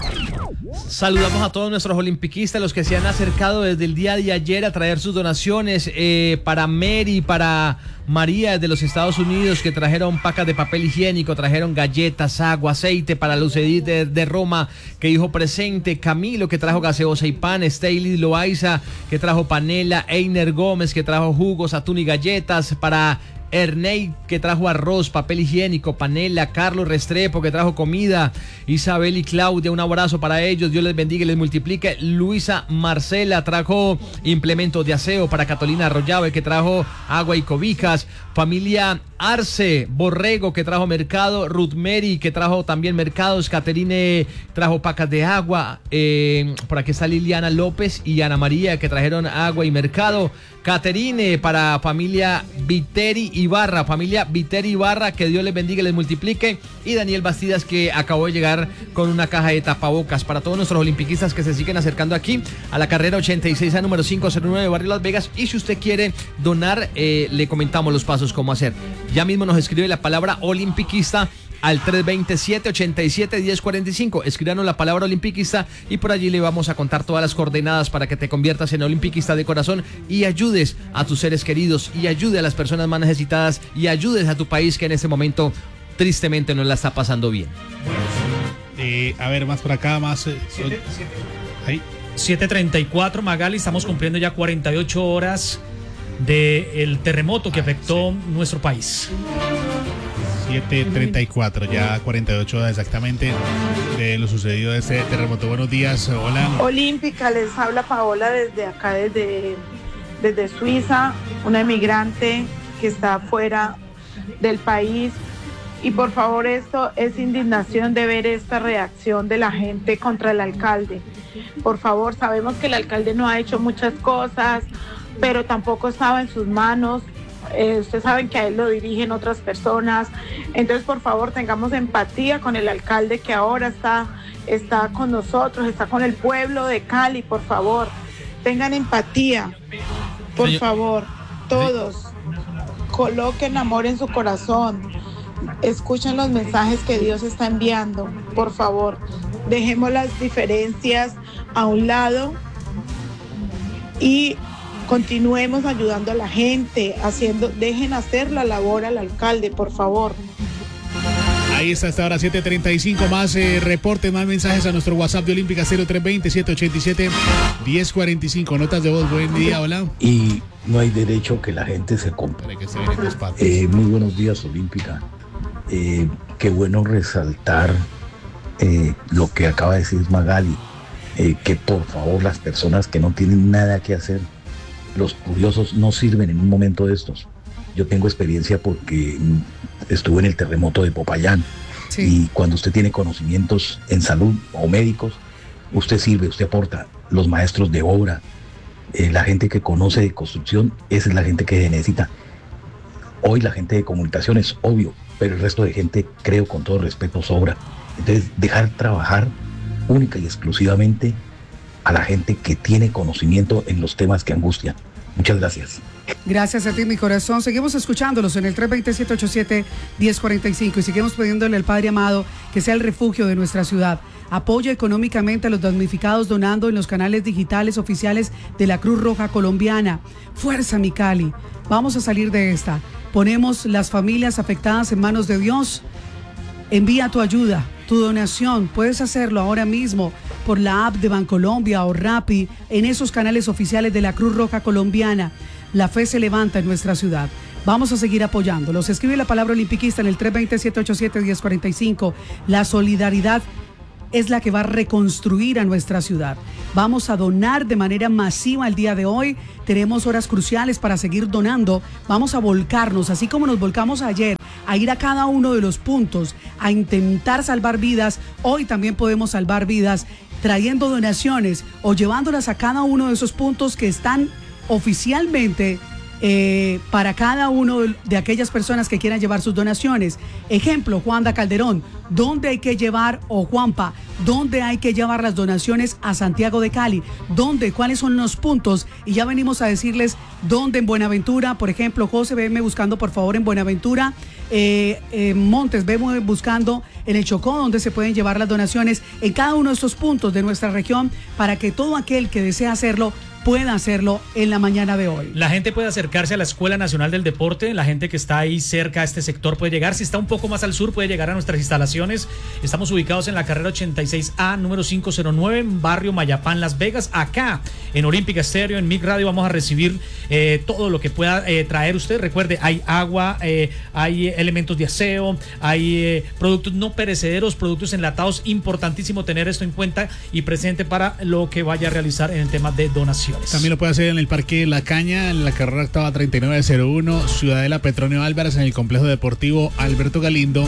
Saludamos a todos nuestros olimpiquistas, los que se han acercado desde el día de ayer a traer sus donaciones, eh, para Mary, para María desde los Estados Unidos, que trajeron pacas de papel higiénico, trajeron galletas, agua, aceite, para Lucedit de, de Roma, que dijo presente, Camilo, que trajo gaseosa y pan, Staley Loaiza, que trajo panela, Einer Gómez, que trajo jugos, atún y galletas, para Ernei, que trajo arroz, papel higiénico, panela, Carlos Restrepo, que trajo comida, Isabel y Claudia, un abrazo para ellos, Dios les bendiga y les multiplique. Luisa Marcela trajo implementos de aseo, para Catalina Arroyave, que trajo agua y cobijas, familia Arce Borrego, que trajo mercado, Ruth Mary, que trajo también mercados, Caterine trajo pacas de agua, eh, por aquí está Liliana López y Ana María, que trajeron agua y mercado. Caterine para familia Viteri Ibarra, familia Viteri Ibarra, que Dios les bendiga y les multiplique. Y Daniel Bastidas, que acabó de llegar con una caja de tapabocas. Para todos nuestros olimpiquistas que se siguen acercando aquí a la carrera ochenta y seis A número quinientos nueve, Barrio Las Vegas. Y si usted quiere donar, eh, le comentamos los pasos cómo hacer. Ya mismo nos escribe la palabra olimpiquista al tres dos siete, ocho siete, uno cero cuatro cinco. Escríbanos la palabra olimpiquista y por allí le vamos a contar todas las coordenadas para que te conviertas en olimpiquista de corazón y ayudes a tus seres queridos y ayude a las personas más necesitadas y ayudes a tu país, que en este momento tristemente no la está pasando bien. Eh, a ver, más por acá, más... Eh, siete, siete. Ahí. siete treinta y cuatro, Magali, estamos cumpliendo ya cuarenta y ocho horas del terremoto que afectó sí. nuestro país. siete treinta y cuatro, ya cuarenta y ocho horas exactamente de lo sucedido de este terremoto. Buenos días, hola. Olímpica, les habla Paola desde acá, desde, desde Suiza, una emigrante que está fuera del país. Y por favor, esto es indignación de ver esta reacción de la gente contra el alcalde. Por favor, sabemos que el alcalde no ha hecho muchas cosas, pero tampoco estaba en sus manos. Eh, ustedes saben que a él lo dirigen otras personas. Entonces, por favor, tengamos empatía con el alcalde que ahora está, está con nosotros, está con el pueblo de Cali. Por favor, tengan empatía. Por Señor. favor, todos coloquen amor en su corazón. Escuchen los mensajes que Dios está enviando. Por favor, dejemos las diferencias a un lado y continuemos ayudando a la gente, haciendo, dejen hacer la labor al alcalde, por favor. Ahí está hasta ahora siete treinta y cinco, más eh, reportes, más mensajes a nuestro WhatsApp de Olímpica cero tres dos cero, siete ocho siete, uno cero cuatro cinco. Notas de voz, buen día, hola. Y no hay derecho que la gente se compre. Eh, muy buenos días, Olímpica. Eh, qué bueno resaltar eh, lo que acaba de decir Magali, eh, que por favor las personas que no tienen nada que hacer, los curiosos, no sirven en un momento de estos. Yo tengo experiencia porque estuve en el terremoto de Popayán. Sí. Y cuando usted tiene conocimientos en salud o médicos, usted sirve, usted aporta. Los maestros de obra, eh, la gente que conoce de construcción, esa es la gente que necesita. Hoy la gente de comunicación es obvio, pero el resto de gente, creo con todo respeto, sobra. Entonces, dejar trabajar única y exclusivamente a la gente que tiene conocimiento en los temas que angustian. Muchas gracias. Gracias a ti, mi corazón. Seguimos escuchándolos en el tres dos siete, ocho siete, uno cero cuatro cinco y seguimos pidiéndole al Padre amado que sea el refugio de nuestra ciudad. Apoya económicamente a los damnificados donando en los canales digitales oficiales de la Cruz Roja Colombiana. Fuerza, mi Cali. Vamos a salir de esta. Ponemos las familias afectadas en manos de Dios. Envía tu ayuda, tu donación. Puedes hacerlo ahora mismo por la app de Bancolombia o Rappi en esos canales oficiales de la Cruz Roja Colombiana. La fe se levanta en nuestra ciudad. Vamos a seguir apoyándolos. Escribe la palabra olimpiquista en el tres dos siete, ocho siete, uno cero cuatro cinco. La solidaridad es la que va a reconstruir a nuestra ciudad. Vamos a donar de manera masiva el día de hoy. Tenemos horas cruciales para seguir donando. Vamos a volcarnos, así como nos volcamos ayer, a ir a cada uno de los puntos, a intentar salvar vidas. Hoy también podemos salvar vidas trayendo donaciones o llevándolas a cada uno de esos puntos que están oficialmente eh, para cada uno de aquellas personas que quieran llevar sus donaciones. Ejemplo, Juanda Calderón, ¿dónde hay que llevar, o Juanpa, dónde hay que llevar las donaciones a Santiago de Cali? ¿Dónde? ¿Cuáles son los puntos? Y ya venimos a decirles dónde en Buenaventura, por ejemplo, José, veme buscando por favor en Buenaventura, eh, eh, Montes, veme buscando en el Chocó, donde se pueden llevar las donaciones en cada uno de estos puntos de nuestra región para que todo aquel que desea hacerlo pueda hacerlo en la mañana de hoy. La gente puede acercarse a la Escuela Nacional del Deporte, la gente que está ahí cerca a este sector puede llegar, si está un poco más al sur puede llegar a nuestras instalaciones. Estamos ubicados en la carrera ochenta y seis A, número quinientos nueve, en barrio Mayapán, Las Vegas. Acá en Olímpica Estéreo, en Mic Radio, vamos a recibir eh, todo lo que pueda eh, traer usted. Recuerde, hay agua, eh, hay elementos de aseo, hay eh, productos no perecederos, productos enlatados. Importantísimo tener esto en cuenta y presente para lo que vaya a realizar en el tema de donación. También lo puede hacer en el Parque La Caña, en la carrera octava treinta y nueve cero uno, Ciudadela Petronio Álvarez, en el Complejo Deportivo Alberto Galindo,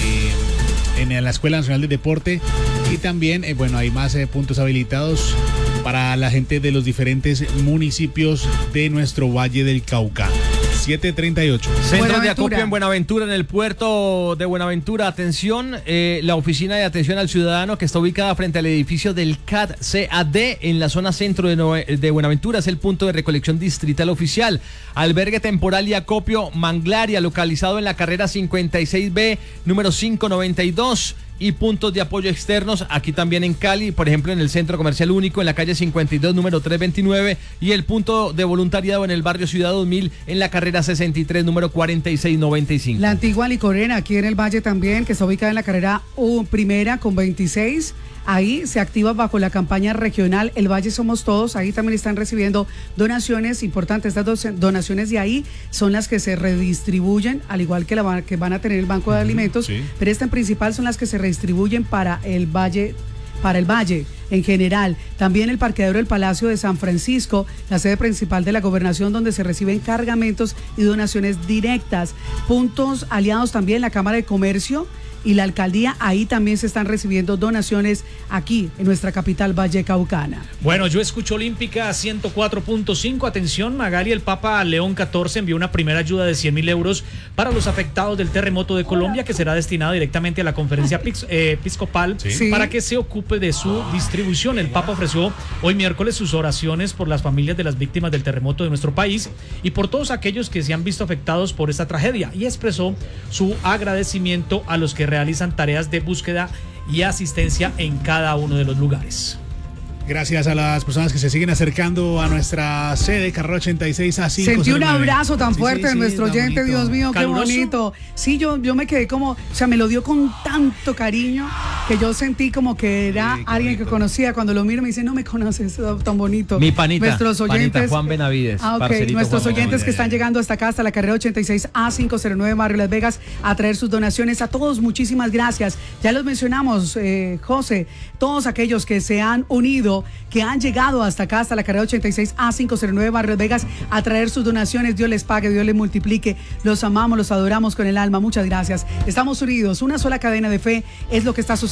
eh, en la Escuela Nacional de Deporte. Y también, eh, bueno, hay más eh, puntos habilitados para la gente de los diferentes municipios de nuestro Valle del Cauca. siete treinta y ocho. Centro de acopio en Buenaventura, en el puerto de Buenaventura. Atención, eh, la oficina de atención al ciudadano que está ubicada frente al edificio del C A D C A D en la zona centro de, Nove- de Buenaventura es el punto de recolección distrital oficial. Albergue temporal y acopio Manglaria, localizado en la carrera cincuenta y seis B, número quinientos noventa y dos. Y puntos de apoyo externos aquí también en Cali, por ejemplo en el Centro Comercial Único en la calle cincuenta y dos, número trescientos veintinueve, y el punto de voluntariado en el barrio Ciudad dos mil en la carrera sesenta y tres, número cuarenta y seis noventa y cinco. La antigua Licorena aquí en el Valle también, que está ubicada en la carrera U primera con veintiséis. Ahí se activa bajo la campaña regional El Valle Somos Todos. Ahí también están recibiendo donaciones importantes. Estas dos donaciones de ahí son las que se redistribuyen, al igual que la que van a tener el Banco de Alimentos, sí. Pero esta en principal son las que se redistribuyen para el Valle, para el Valle en general. También el parqueadero del Palacio de San Francisco, la sede principal de la gobernación, donde se reciben cargamentos y donaciones directas. Puntos aliados también la Cámara de Comercio y la alcaldía, ahí también se están recibiendo donaciones aquí en nuestra capital vallecaucana. Bueno, yo escucho Olímpica ciento cuatro punto cinco. Atención, Magali, el Papa León catorce envió una primera ayuda de cien mil euros para los afectados del terremoto de Colombia, que será destinado directamente a la conferencia eh, episcopal sí. para que se ocupe de su distribución. El Papa ofreció hoy miércoles sus oraciones por las familias de las víctimas del terremoto de nuestro país y por todos aquellos que se han visto afectados por esta tragedia, y expresó su agradecimiento a los que realizan tareas de búsqueda y asistencia en cada uno de los lugares. Gracias a las personas que se siguen acercando a nuestra sede, carrera ochenta y seis A cinco. Sentí un abrazo tan fuerte sí, sí, de sí, nuestro oyente, bonito. Dios mío, ¿Caluroso? Qué bonito. Sí, yo, yo me quedé como, o sea, me lo dio con tanto cariño que yo sentí como que era sí, alguien bonito. Que conocía. Cuando lo miro me dice, no me conoces, tan bonito. Mi panita, nuestros oyentes, panita Juan Benavides. Ah, ok, nuestros Juan oyentes Benavides. Que están llegando hasta acá, hasta la carrera ochenta y seis A quinientos nueve, barrio Las Vegas, a traer sus donaciones. A todos, muchísimas gracias. Ya los mencionamos, eh, José, todos aquellos que se han unido, que han llegado hasta acá, hasta la carrera ochenta y seis A quinientos nueve, barrio Las Vegas, a traer sus donaciones. Dios les pague, Dios les multiplique. Los amamos, los adoramos con el alma. Muchas gracias. Estamos unidos. Una sola cadena de fe es lo que está sucediendo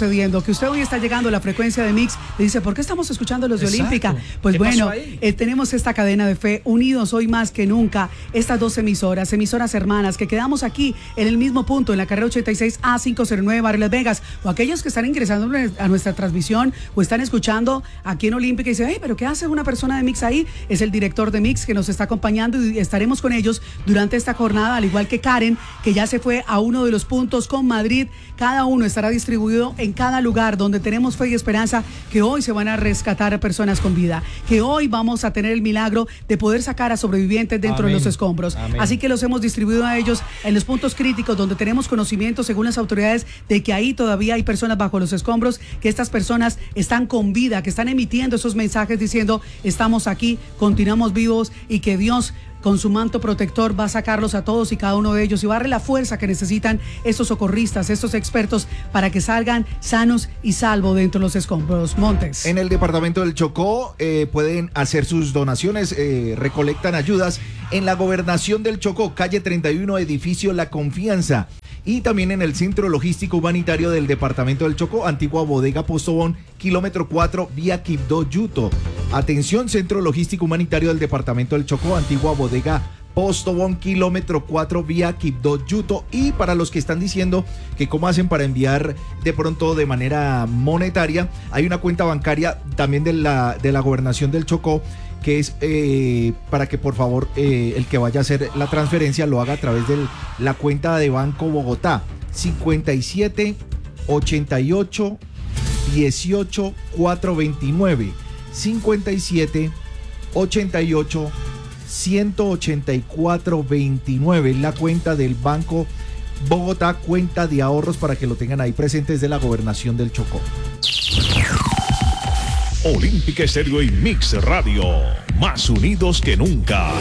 sucediendo? Que usted hoy está llegando a la frecuencia de Mix y dice, ¿por qué estamos escuchando los de Exacto. Olímpica? Pues ¿Qué bueno, pasó ahí? eh, tenemos esta cadena de fe, unidos hoy más que nunca, estas dos emisoras, emisoras hermanas, que quedamos aquí en el mismo punto, en la carrera ochenta y seis A quinientos nueve, Barrio Las Vegas, o aquellos que están ingresando a nuestra transmisión o están escuchando aquí en Olímpica y dicen, hey, pero ¿qué hace una persona de Mix ahí? Es el director de Mix que nos está acompañando y estaremos con ellos durante esta jornada, al igual que Karen, que ya se fue a uno de los puntos con Madrid. Cada uno estará distribuido en cada lugar donde tenemos fe y esperanza que hoy se van a rescatar a personas con vida, que hoy vamos a tener el milagro de poder sacar a sobrevivientes dentro Amén. de los escombros. Amén. Así que los hemos distribuido a ellos en los puntos críticos donde tenemos conocimiento según las autoridades de que ahí todavía hay personas bajo los escombros, que estas personas están con vida, que están emitiendo esos mensajes diciendo estamos aquí, continuamos vivos y que Dios con su manto protector va a sacarlos a todos y cada uno de ellos y va a darle la fuerza que necesitan estos socorristas, estos expertos para que salgan sanos y salvos dentro de los escombros. Montes. En el departamento del Chocó eh, pueden hacer sus donaciones, eh, recolectan ayudas en la gobernación del Chocó, calle treinta y uno, edificio La Confianza. Y también en el Centro Logístico Humanitario del Departamento del Chocó, antigua bodega Postobón, kilómetro cuatro, vía Quibdó, Yuto. Atención, Centro Logístico Humanitario del Departamento del Chocó, antigua bodega Postobón, kilómetro cuatro, vía Quibdó, Yuto. Y para los que están diciendo que cómo hacen para enviar de pronto de manera monetaria, hay una cuenta bancaria también de la, de la Gobernación del Chocó, que es eh, para que por favor eh, el que vaya a hacer la transferencia lo haga a través de la cuenta de Banco Bogotá, cincuenta y siete, ochenta y ocho, dieciocho, cuatrocientos veintinueve, cincuenta y siete, ochenta y ocho, ciento ochenta y cuatro, veintinueve, la cuenta del Banco Bogotá, cuenta de ahorros para que lo tengan ahí presentes de la Gobernación del Chocó. Olímpica Estéreo y Mix Radio, más unidos que nunca.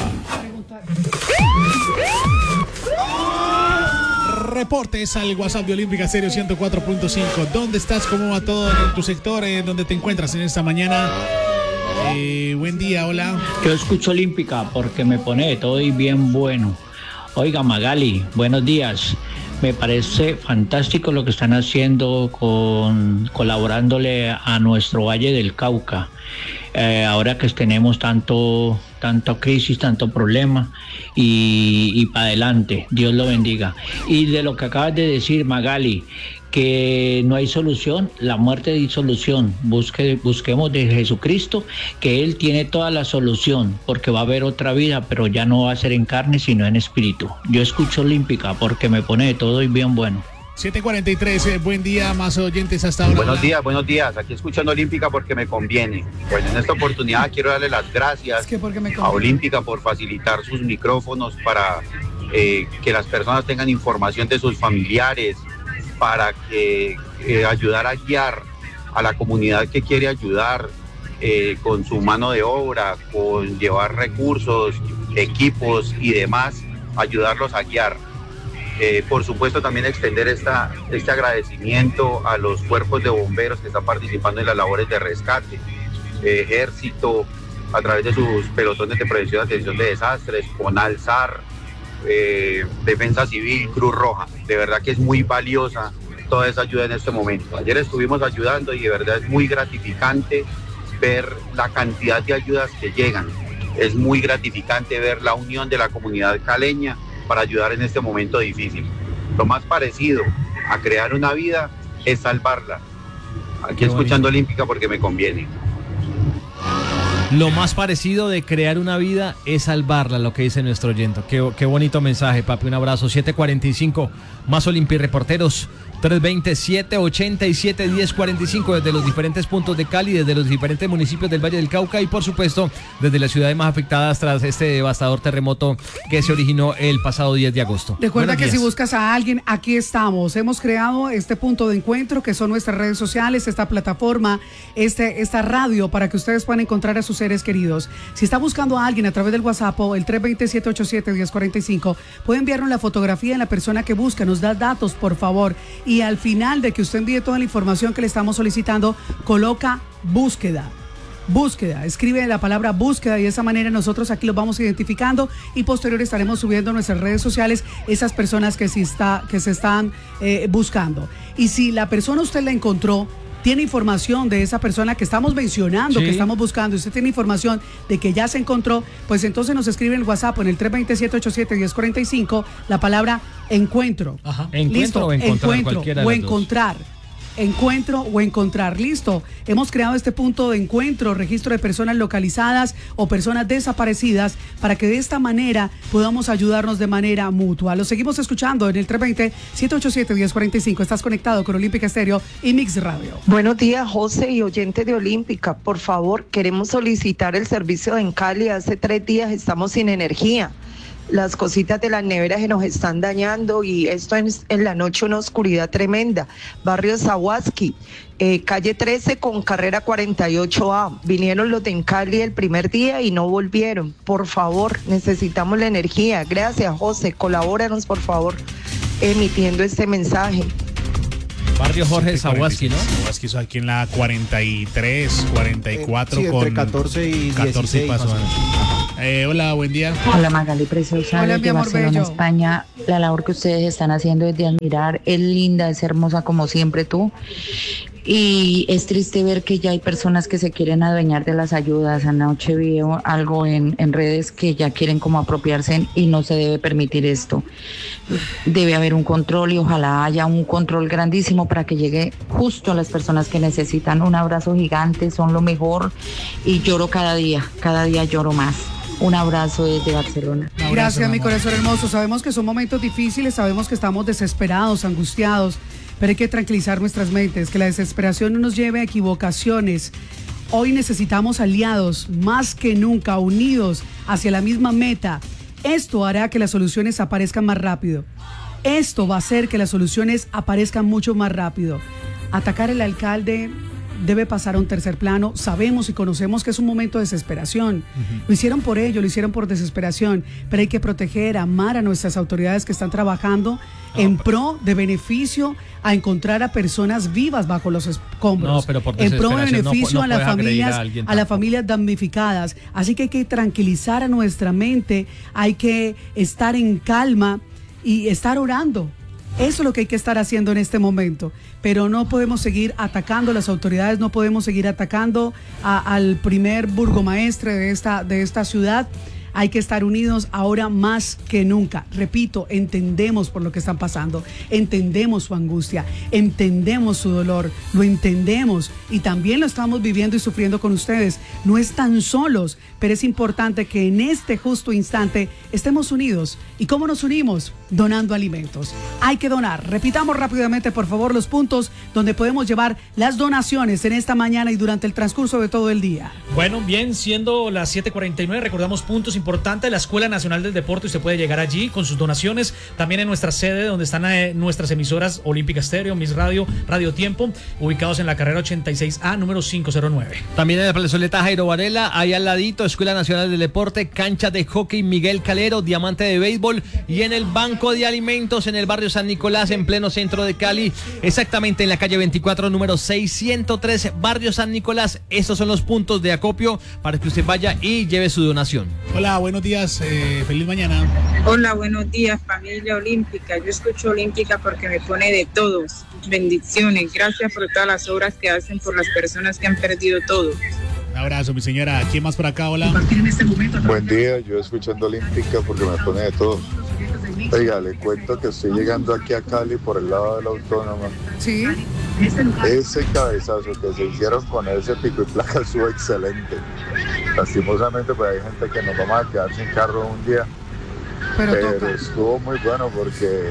Reportes al WhatsApp de Olímpica Estéreo ciento cuatro punto cinco. ¿Dónde estás? ¿Cómo va todo en tu sector? ¿En dónde te encuentras en esta mañana? Eh, buen día, hola. Yo escucho Olímpica porque me pone de todo y bien bueno. Oiga, Magali, buenos días. Me parece fantástico lo que están haciendo con colaborándole a nuestro Valle del Cauca. Eh, ahora que tenemos tanto, tanto crisis, tanto problema y, y para adelante, Dios lo bendiga. Y de lo que acabas de decir, Magali, que no hay solución, la muerte hay solución. Busque, busquemos de Jesucristo, que Él tiene toda la solución, porque va a haber otra vida, pero ya no va a ser en carne, sino en espíritu. Yo escucho Olímpica porque me pone de todo y bien bueno. siete cuarenta y tres, eh, buen día, más oyentes hasta ahora. Buenos días, buenos días. Aquí escuchando Olímpica porque me conviene. Bueno, en esta oportunidad quiero darle las gracias Es que porque me a Olímpica por facilitar sus micrófonos para eh, que las personas tengan información de sus familiares, para que eh, ayudar a guiar a la comunidad que quiere ayudar eh, con su mano de obra, con llevar recursos, equipos y demás, ayudarlos a guiar. Eh, por supuesto también extender esta, este agradecimiento a los cuerpos de bomberos que están participando en las labores de rescate, eh, Ejército, a través de sus pelotones de prevención y atención de desastres, CONAL, S A R, eh, Defensa Civil, Cruz Roja. De verdad que es muy valiosa toda esa ayuda en este momento. Ayer estuvimos ayudando y de verdad es muy gratificante ver la cantidad de ayudas que llegan. Es muy gratificante ver la unión de la comunidad caleña para ayudar en este momento difícil. Lo más parecido a crear una vida es salvarla. Aquí escuchando Olímpica porque me conviene. Lo más parecido de crear una vida es salvarla, lo que dice nuestro oyente. Qué, qué bonito mensaje, papi. Un abrazo. siete cuarenta y cinco, más Olimpi Reporteros. tres veinte, siete ochenta y siete, diez cuarenta y cinco desde los diferentes puntos de Cali, desde los diferentes municipios del Valle del Cauca y por supuesto desde las ciudades más afectadas tras este devastador terremoto que se originó el pasado diez de agosto. Recuerda Buenos que días. si buscas a alguien, aquí estamos. Hemos creado este punto de encuentro que son nuestras redes sociales, esta plataforma, este, esta radio para que ustedes puedan encontrar a sus seres queridos. Si está buscando a alguien a través del WhatsApp o el tres veinte, siete ochenta y siete, diez cuarenta y cinco, puede enviarnos la fotografía de la persona que busca, nos da datos por favor. Y al final de que usted envíe toda la información que le estamos solicitando, coloca búsqueda. búsqueda. Escribe la palabra búsqueda y de esa manera nosotros aquí los vamos identificando y posterior estaremos subiendo a nuestras redes sociales esas personas que, sí está, que se están eh, buscando. Y si la persona usted la encontró, tiene información de esa persona que estamos mencionando, sí, que estamos buscando, y usted tiene información de que ya se encontró, pues entonces nos escribe en el WhatsApp en el tres dos siete, ocho siete, uno cero cuatro cinco la palabra encuentro. Ajá. Encuentro Listo, o encontrar, encuentro o encontrar. Encuentro o encontrar, listo. Hemos creado este punto de encuentro, registro de personas localizadas o personas desaparecidas para que de esta manera podamos ayudarnos de manera mutua. Lo seguimos escuchando en el tres dos cero, siete ocho siete, uno cero cuatro cinco. Estás conectado con Olímpica Estéreo y Mix Radio. Buenos días, José y oyente de Olímpica. Por favor, queremos solicitar el servicio en Cali. Hace tres días estamos sin energía. Las cositas de las neveras se nos están dañando y esto es en la noche una oscuridad tremenda. Barrio Zahuasqui, eh, calle trece con carrera cuarenta y ocho A. Vinieron los de Cali el primer día y no volvieron. Por favor, necesitamos la energía. Gracias, José. Colabóranos, por favor, emitiendo este mensaje. Barrio Jorge Zahuasqui, ¿no? Zahuasqui, eso aquí en la cuarenta y tres, cuarenta y cuatro, eh, sí, con entre catorce y catorce dieciséis, pasos. Eh, hola, buen día. Hola, Magali Preciosa. Hola, desde Barcelona, bello. España. La labor que ustedes están haciendo es de admirar. Es linda, es hermosa como siempre tú. Y es triste ver que ya hay personas que se quieren adueñar de las ayudas. Anoche vi algo en, en redes que ya quieren como apropiarse y no se debe permitir esto. Debe haber un control y ojalá haya un control grandísimo para que llegue justo a las personas que necesitan. Un abrazo gigante, son lo mejor y lloro cada día, cada día lloro más. Un abrazo desde Barcelona. Abrazo, Gracias, mi corazón hermoso. Sabemos que son momentos difíciles, sabemos que estamos desesperados, angustiados, pero hay que tranquilizar nuestras mentes, que la desesperación no nos lleve a equivocaciones. Hoy necesitamos aliados, más que nunca, unidos hacia la misma meta. Esto hará que las soluciones aparezcan más rápido. Esto va a hacer que las soluciones aparezcan mucho más rápido. Atacar al alcalde debe pasar a un tercer plano. Sabemos y conocemos que es un momento de desesperación. Uh-huh. Lo hicieron por ello, lo hicieron por desesperación, pero hay que proteger, amar a nuestras autoridades que están trabajando oh, en pro de beneficio a encontrar a personas vivas bajo los escombros. No, pero por en pro de beneficio no, no a las familias, a, a las familias damnificadas. Así que hay que tranquilizar a nuestra mente, hay que estar en calma y estar orando. Eso es lo que hay que estar haciendo en este momento, pero no podemos seguir atacando a las autoridades, no podemos seguir atacando a, al primer burgomaestre de esta, de esta ciudad. Hay que estar unidos ahora más que nunca. Repito, entendemos por lo que están pasando, entendemos su angustia, entendemos su dolor, lo entendemos y también lo estamos viviendo y sufriendo con ustedes. No están solos, pero es importante que en este justo instante estemos unidos. ¿Y cómo nos unimos? Donando alimentos. Hay que donar. Repitamos rápidamente, por favor, los puntos donde podemos llevar las donaciones en esta mañana y durante el transcurso de todo el día. Bueno, bien, siendo las siete cuarenta y nueve, recordamos puntos importantes. La Escuela Nacional del Deporte, usted puede llegar allí con sus donaciones. También en nuestra sede, donde están eh, nuestras emisoras Olímpica Estéreo, Mix Radio, Radio Tiempo, ubicados en la carrera ochenta y seis A, número quinientos nueve. También en la plazoleta Jairo Varela, ahí al ladito, Escuela Nacional del Deporte, cancha de hockey Miguel Calero, diamante de béisbol, y en el banco de alimentos en el barrio San Nicolás, en pleno centro de Cali, exactamente en la calle veinticuatro, número seiscientos tres, barrio San Nicolás. Estos son los puntos de acopio para que usted vaya y lleve su donación. Hola, buenos días, eh, feliz mañana. Hola, buenos días, familia olímpica. Yo escucho Olímpica porque me pone de todos. Bendiciones, gracias por todas las obras que hacen por las personas que han perdido todo. Un abrazo, mi señora. ¿Quién más por acá? Hola. Buen día, yo escuchando Olímpica porque me pone de todo. Oiga, le cuento que estoy llegando aquí a Cali por el lado de la Autónoma. Sí. Ese cabezazo que se hicieron con ese pico y placa estuvo excelente. Lastimosamente, pues hay gente que nos vamos a quedar sin carro un día. Pero, pero estuvo muy bueno porque,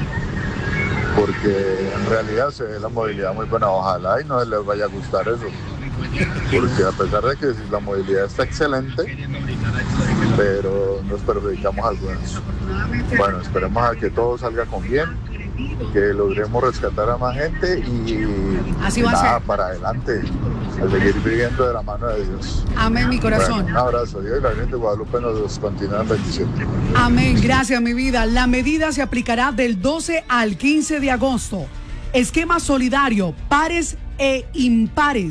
porque en realidad se ve la movilidad muy buena. Ojalá y no les vaya a gustar eso. Porque a pesar de que la movilidad está excelente, pero nos perjudicamos algunos. Bueno, esperemos a que todo salga con bien, que logremos rescatar a más gente y, Así y va nada, a ser. para adelante, a seguir viviendo de la mano de Dios. Amén, mi corazón. Bueno, un abrazo, Dios y la Virgen de Guadalupe nos continúen bendiciendo. Amén, gracias, mi vida. La medida se aplicará del doce al quince de agosto. Esquema solidario, pares e impares.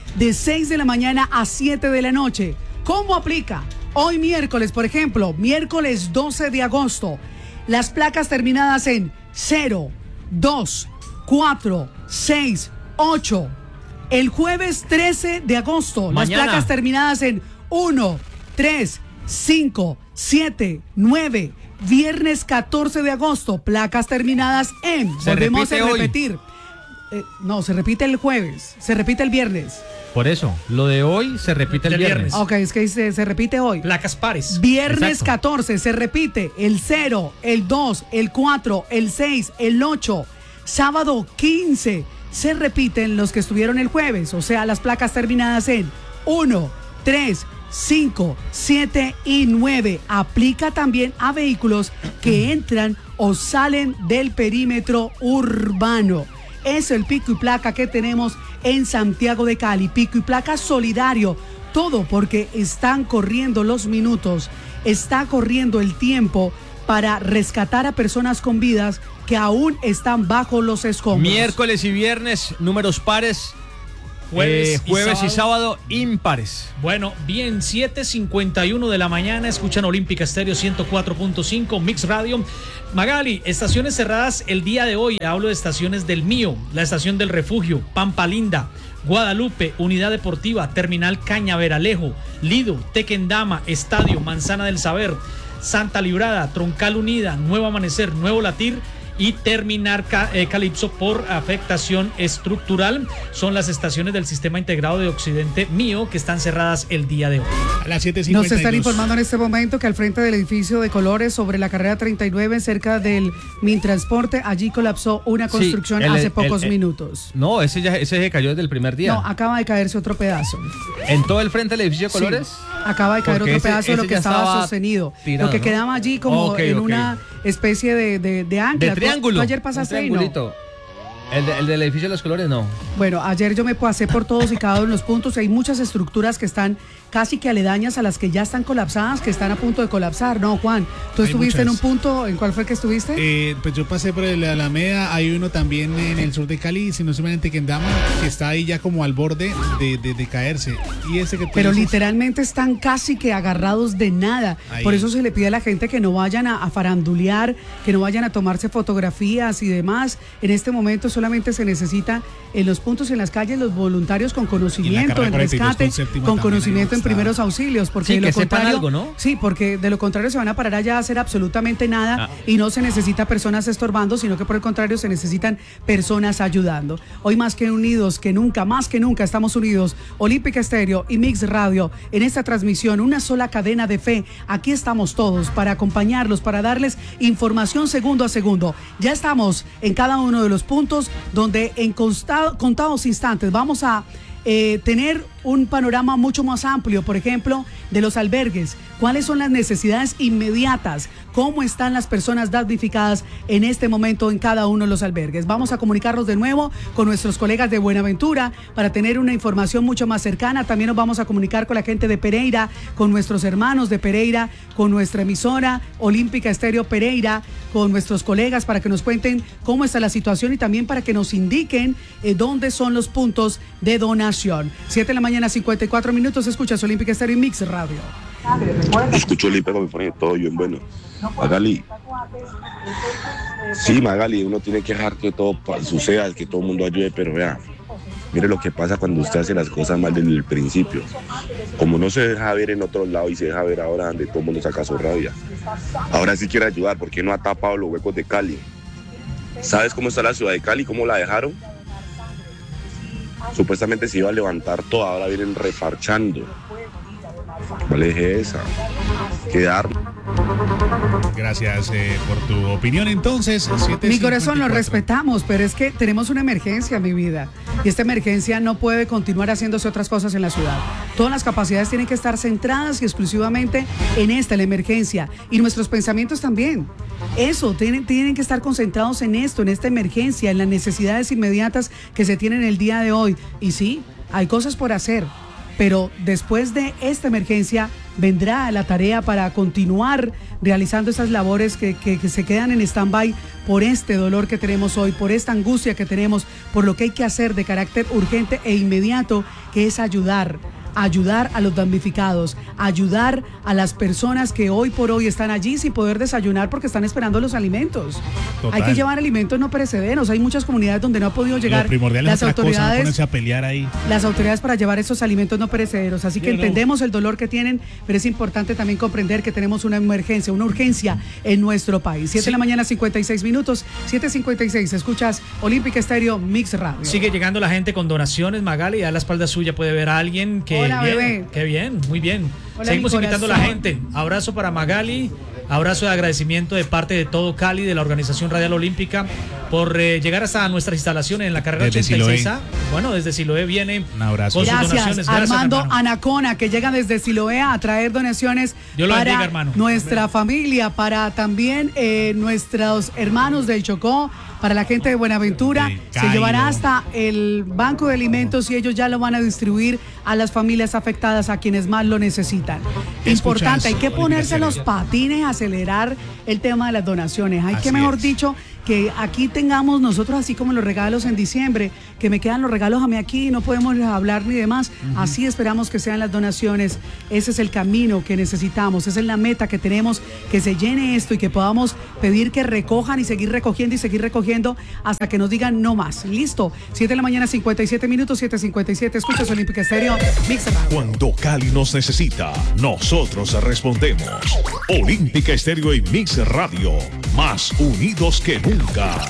de seis de la mañana a siete de la noche. ¿Cómo aplica? Hoy miércoles, por ejemplo, miércoles doce de agosto, las placas terminadas en cero, dos, cuatro, seis, ocho. El jueves trece de agosto, Mañana. las placas terminadas en uno, tres, cinco, siete, nueve. Viernes catorce de agosto, placas terminadas en. Se Volvemos a repite hoy. repetir. Eh, no, se repite el jueves, se repite el viernes. Por eso, lo de hoy se repite el Del viernes. viernes. Ok, es que se, se repite hoy. Placas pares. Viernes Exacto. catorce, se repite el cero, el dos, el cuatro, el seis, el ocho. Sábado quince, se repiten los que estuvieron el jueves, o sea, las placas terminadas en uno, tres, cinco, siete y nueve. Aplica también a vehículos que entran o salen del perímetro urbano. Es el pico y placa que tenemos en Santiago de Cali. Pico y placa solidario. Todo porque están corriendo los minutos, está corriendo el tiempo para rescatar a personas con vidas que aún están bajo los escombros. Miércoles y viernes, números pares. Jueves, Eh, jueves y y sábado. sábado impares. Bueno, bien, siete cincuenta y uno de la mañana, escuchan Olímpica Estéreo ciento cuatro punto cinco, Mix Radio. Magali, estaciones cerradas el día de hoy. Hablo de estaciones del Mío, la estación del Refugio, Pampa Linda, Guadalupe, Unidad Deportiva, Terminal Cañaveralejo, Lido, Tequendama, Estadio, Manzana del Saber, Santa Librada, Troncal Unida, Nuevo Amanecer, Nuevo Latir y Terminar eh, Calipso por afectación estructural. Son las estaciones del Sistema Integrado de Occidente Mío que están cerradas el día de hoy. A las siete cincuenta y dos. Nos están informando en este momento que al frente del edificio de Colores sobre la carrera treinta y nueve, cerca del Mintransporte, allí colapsó una Sí, construcción el- hace el- pocos el- minutos. No, ese ya ese se cayó desde el primer día. No, acaba de caerse otro pedazo. ¿En todo el frente del edificio de Sí, Colores? acaba de caer Porque otro ese- pedazo de lo ese que ya estaba, estaba sostenido. tirado, lo que ¿no? quedaba allí como Ok, en ok. una especie de, de, de ancla. De ¿Tú- triángulo. ¿Tú ayer Un pasaste ahí? No. triangulito. El, de- el del edificio de los Colores, no. Bueno, ayer yo me pasé por todos y cada uno de los puntos. Hay muchas estructuras que están casi que aledañas a las que ya están colapsadas, que están a punto de colapsar. No, Juan, ¿tú Hay estuviste en un muchas. punto? ¿En cuál fue que estuviste? Eh, pues yo pasé por el Alameda, hay uno también en el sur de Cali, si no se me en Tequendama, que está ahí ya como al borde de, de- de caerse. Y ese que tú Pero dices- literalmente están casi que agarrados de nada. Ahí. Por eso se le pide a la gente que no vayan a, a farandulear, que no vayan a tomarse fotografías y demás. En este momento solamente se necesita en los puntos y en las calles los voluntarios con conocimiento carrera en cuarenta y dos rescate, con séptima con también conocimiento ahí en está. primeros auxilios, porque Sí, de lo que sepan contrario, algo, ¿no? sí, porque de lo contrario se van a parar allá a hacer absolutamente nada Ah. y no se necesita personas estorbando, sino que por el contrario se necesitan personas ayudando. Hoy más que unidos que nunca, más que nunca estamos unidos. Olímpica Estéreo y Mix Radio en esta transmisión, una sola cadena de fe. Aquí estamos todos para acompañarlos, para darles información segundo a segundo. Ya estamos en cada uno de los puntos donde en consta- contados instantes vamos a eh, tener un panorama mucho más amplio, por ejemplo, de los albergues. ¿Cuáles son las necesidades inmediatas? ¿Cómo están las personas damnificadas en este momento en cada uno de los albergues? Vamos a comunicarnos de nuevo con nuestros colegas de Buenaventura para tener una información mucho más cercana. También nos vamos a comunicar con la gente de Pereira, con nuestros hermanos de Pereira, con nuestra emisora Olímpica Estéreo Pereira, con nuestros colegas para que nos cuenten cómo está la situación y también para que nos indiquen eh, dónde son los puntos de donación. siete de la mañana, cincuenta y cuatro minutos. Escuchas Olímpica Estéreo y Mix Radio. Escucho Olímpica, me pone todo bien bueno. Magali. Sí, Magali, uno tiene que dejar que todo pa- suceda, que todo el mundo ayude, pero vea, mire lo que pasa cuando usted hace las cosas mal desde el principio. Como no se deja ver en otro lado y se deja ver ahora donde todo el mundo saca su rabia. Ahora sí quiere ayudar, porque no ha tapado los huecos de Cali. ¿Sabes cómo está la ciudad de Cali? ¿Cómo la dejaron? Supuestamente se iba a levantar toda, ahora vienen refarchando. ¿Cuál es esa? Quedar. Gracias eh, por tu opinión. Entonces, siete Mi corazón, lo cincuenta y cuatro. respetamos, pero es que tenemos una emergencia, mi vida. Y esta emergencia no puede continuar haciéndose otras cosas en la ciudad. Todas las capacidades tienen que estar centradas y exclusivamente en esta, la emergencia. Y nuestros pensamientos también. Eso, tienen, tienen que estar concentrados en esto, en esta emergencia, en las necesidades inmediatas que se tienen el día de hoy. Y sí, hay cosas por hacer. Pero después de esta emergencia vendrá la tarea para continuar realizando esas labores que, que, que se quedan en stand-by por este dolor que tenemos hoy, por esta angustia que tenemos, por lo que hay que hacer de carácter urgente e inmediato, que es ayudar. Ayudar a los damnificados, ayudar a las personas que hoy por hoy están allí sin poder desayunar porque están esperando los alimentos. Total. Hay que llevar alimentos no perecederos. Hay muchas comunidades donde no ha podido llegar lo primordial las es otra autoridades, cosa, no ponerse a pelear ahí. Las autoridades para llevar esos alimentos no perecederos. Así que Yo entendemos no. el dolor que tienen, pero es importante también comprender que tenemos una emergencia, una urgencia en nuestro país. siete sí. de la mañana, cincuenta y seis minutos, siete cincuenta y seis. Escuchas Olímpica Estéreo Mix Radio. Sigue llegando la gente con donaciones, Magali, a la espalda suya puede ver a alguien que Hola, bien, bebé. Qué bien, muy bien. Hola, Seguimos invitando a la gente. Abrazo para Magali, abrazo de agradecimiento de parte de todo Cali, de la Organización Radial Olímpica, por eh, llegar hasta nuestras instalaciones en la carrera desde ochenta y seis A. Siloé. Bueno, desde Siloé viene un abrazo. con sus Gracias, donaciones. Gracias, Armando hermano. Anacona, que llega desde Siloé a traer donaciones Dios lo para bendiga, hermano. nuestra Amén. familia, para también eh, nuestros hermanos del Chocó, para la gente de Buenaventura. Sí, se llevará hasta el banco de alimentos y ellos ya lo van a distribuir a las familias afectadas, a quienes más lo necesitan. Importante, hay que ponerse los patines, acelerar el tema de las donaciones. Hay Así que, mejor es. dicho, que aquí tengamos nosotros, así como los regalos en diciembre, que me quedan los regalos a mí aquí, no podemos hablar ni demás. Uh-huh. Así esperamos que sean las donaciones. Ese es el camino que necesitamos, esa es la meta que tenemos, que se llene esto y que podamos pedir que recojan y seguir recogiendo y seguir recogiendo hasta que nos digan no más. Listo. siete de la mañana, cincuenta y siete minutos, siete cincuenta y siete. Escuchas Olímpica Estéreo Mix Radio. Cuando Cali nos necesita, nosotros respondemos. Olímpica Estéreo y Mix Radio, más unidos que nunca.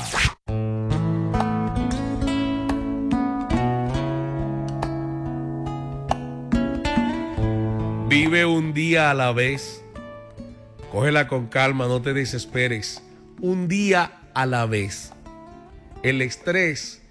Vive un día a la vez. Cógela con calma, no te desesperes. Un día a la vez. El estrés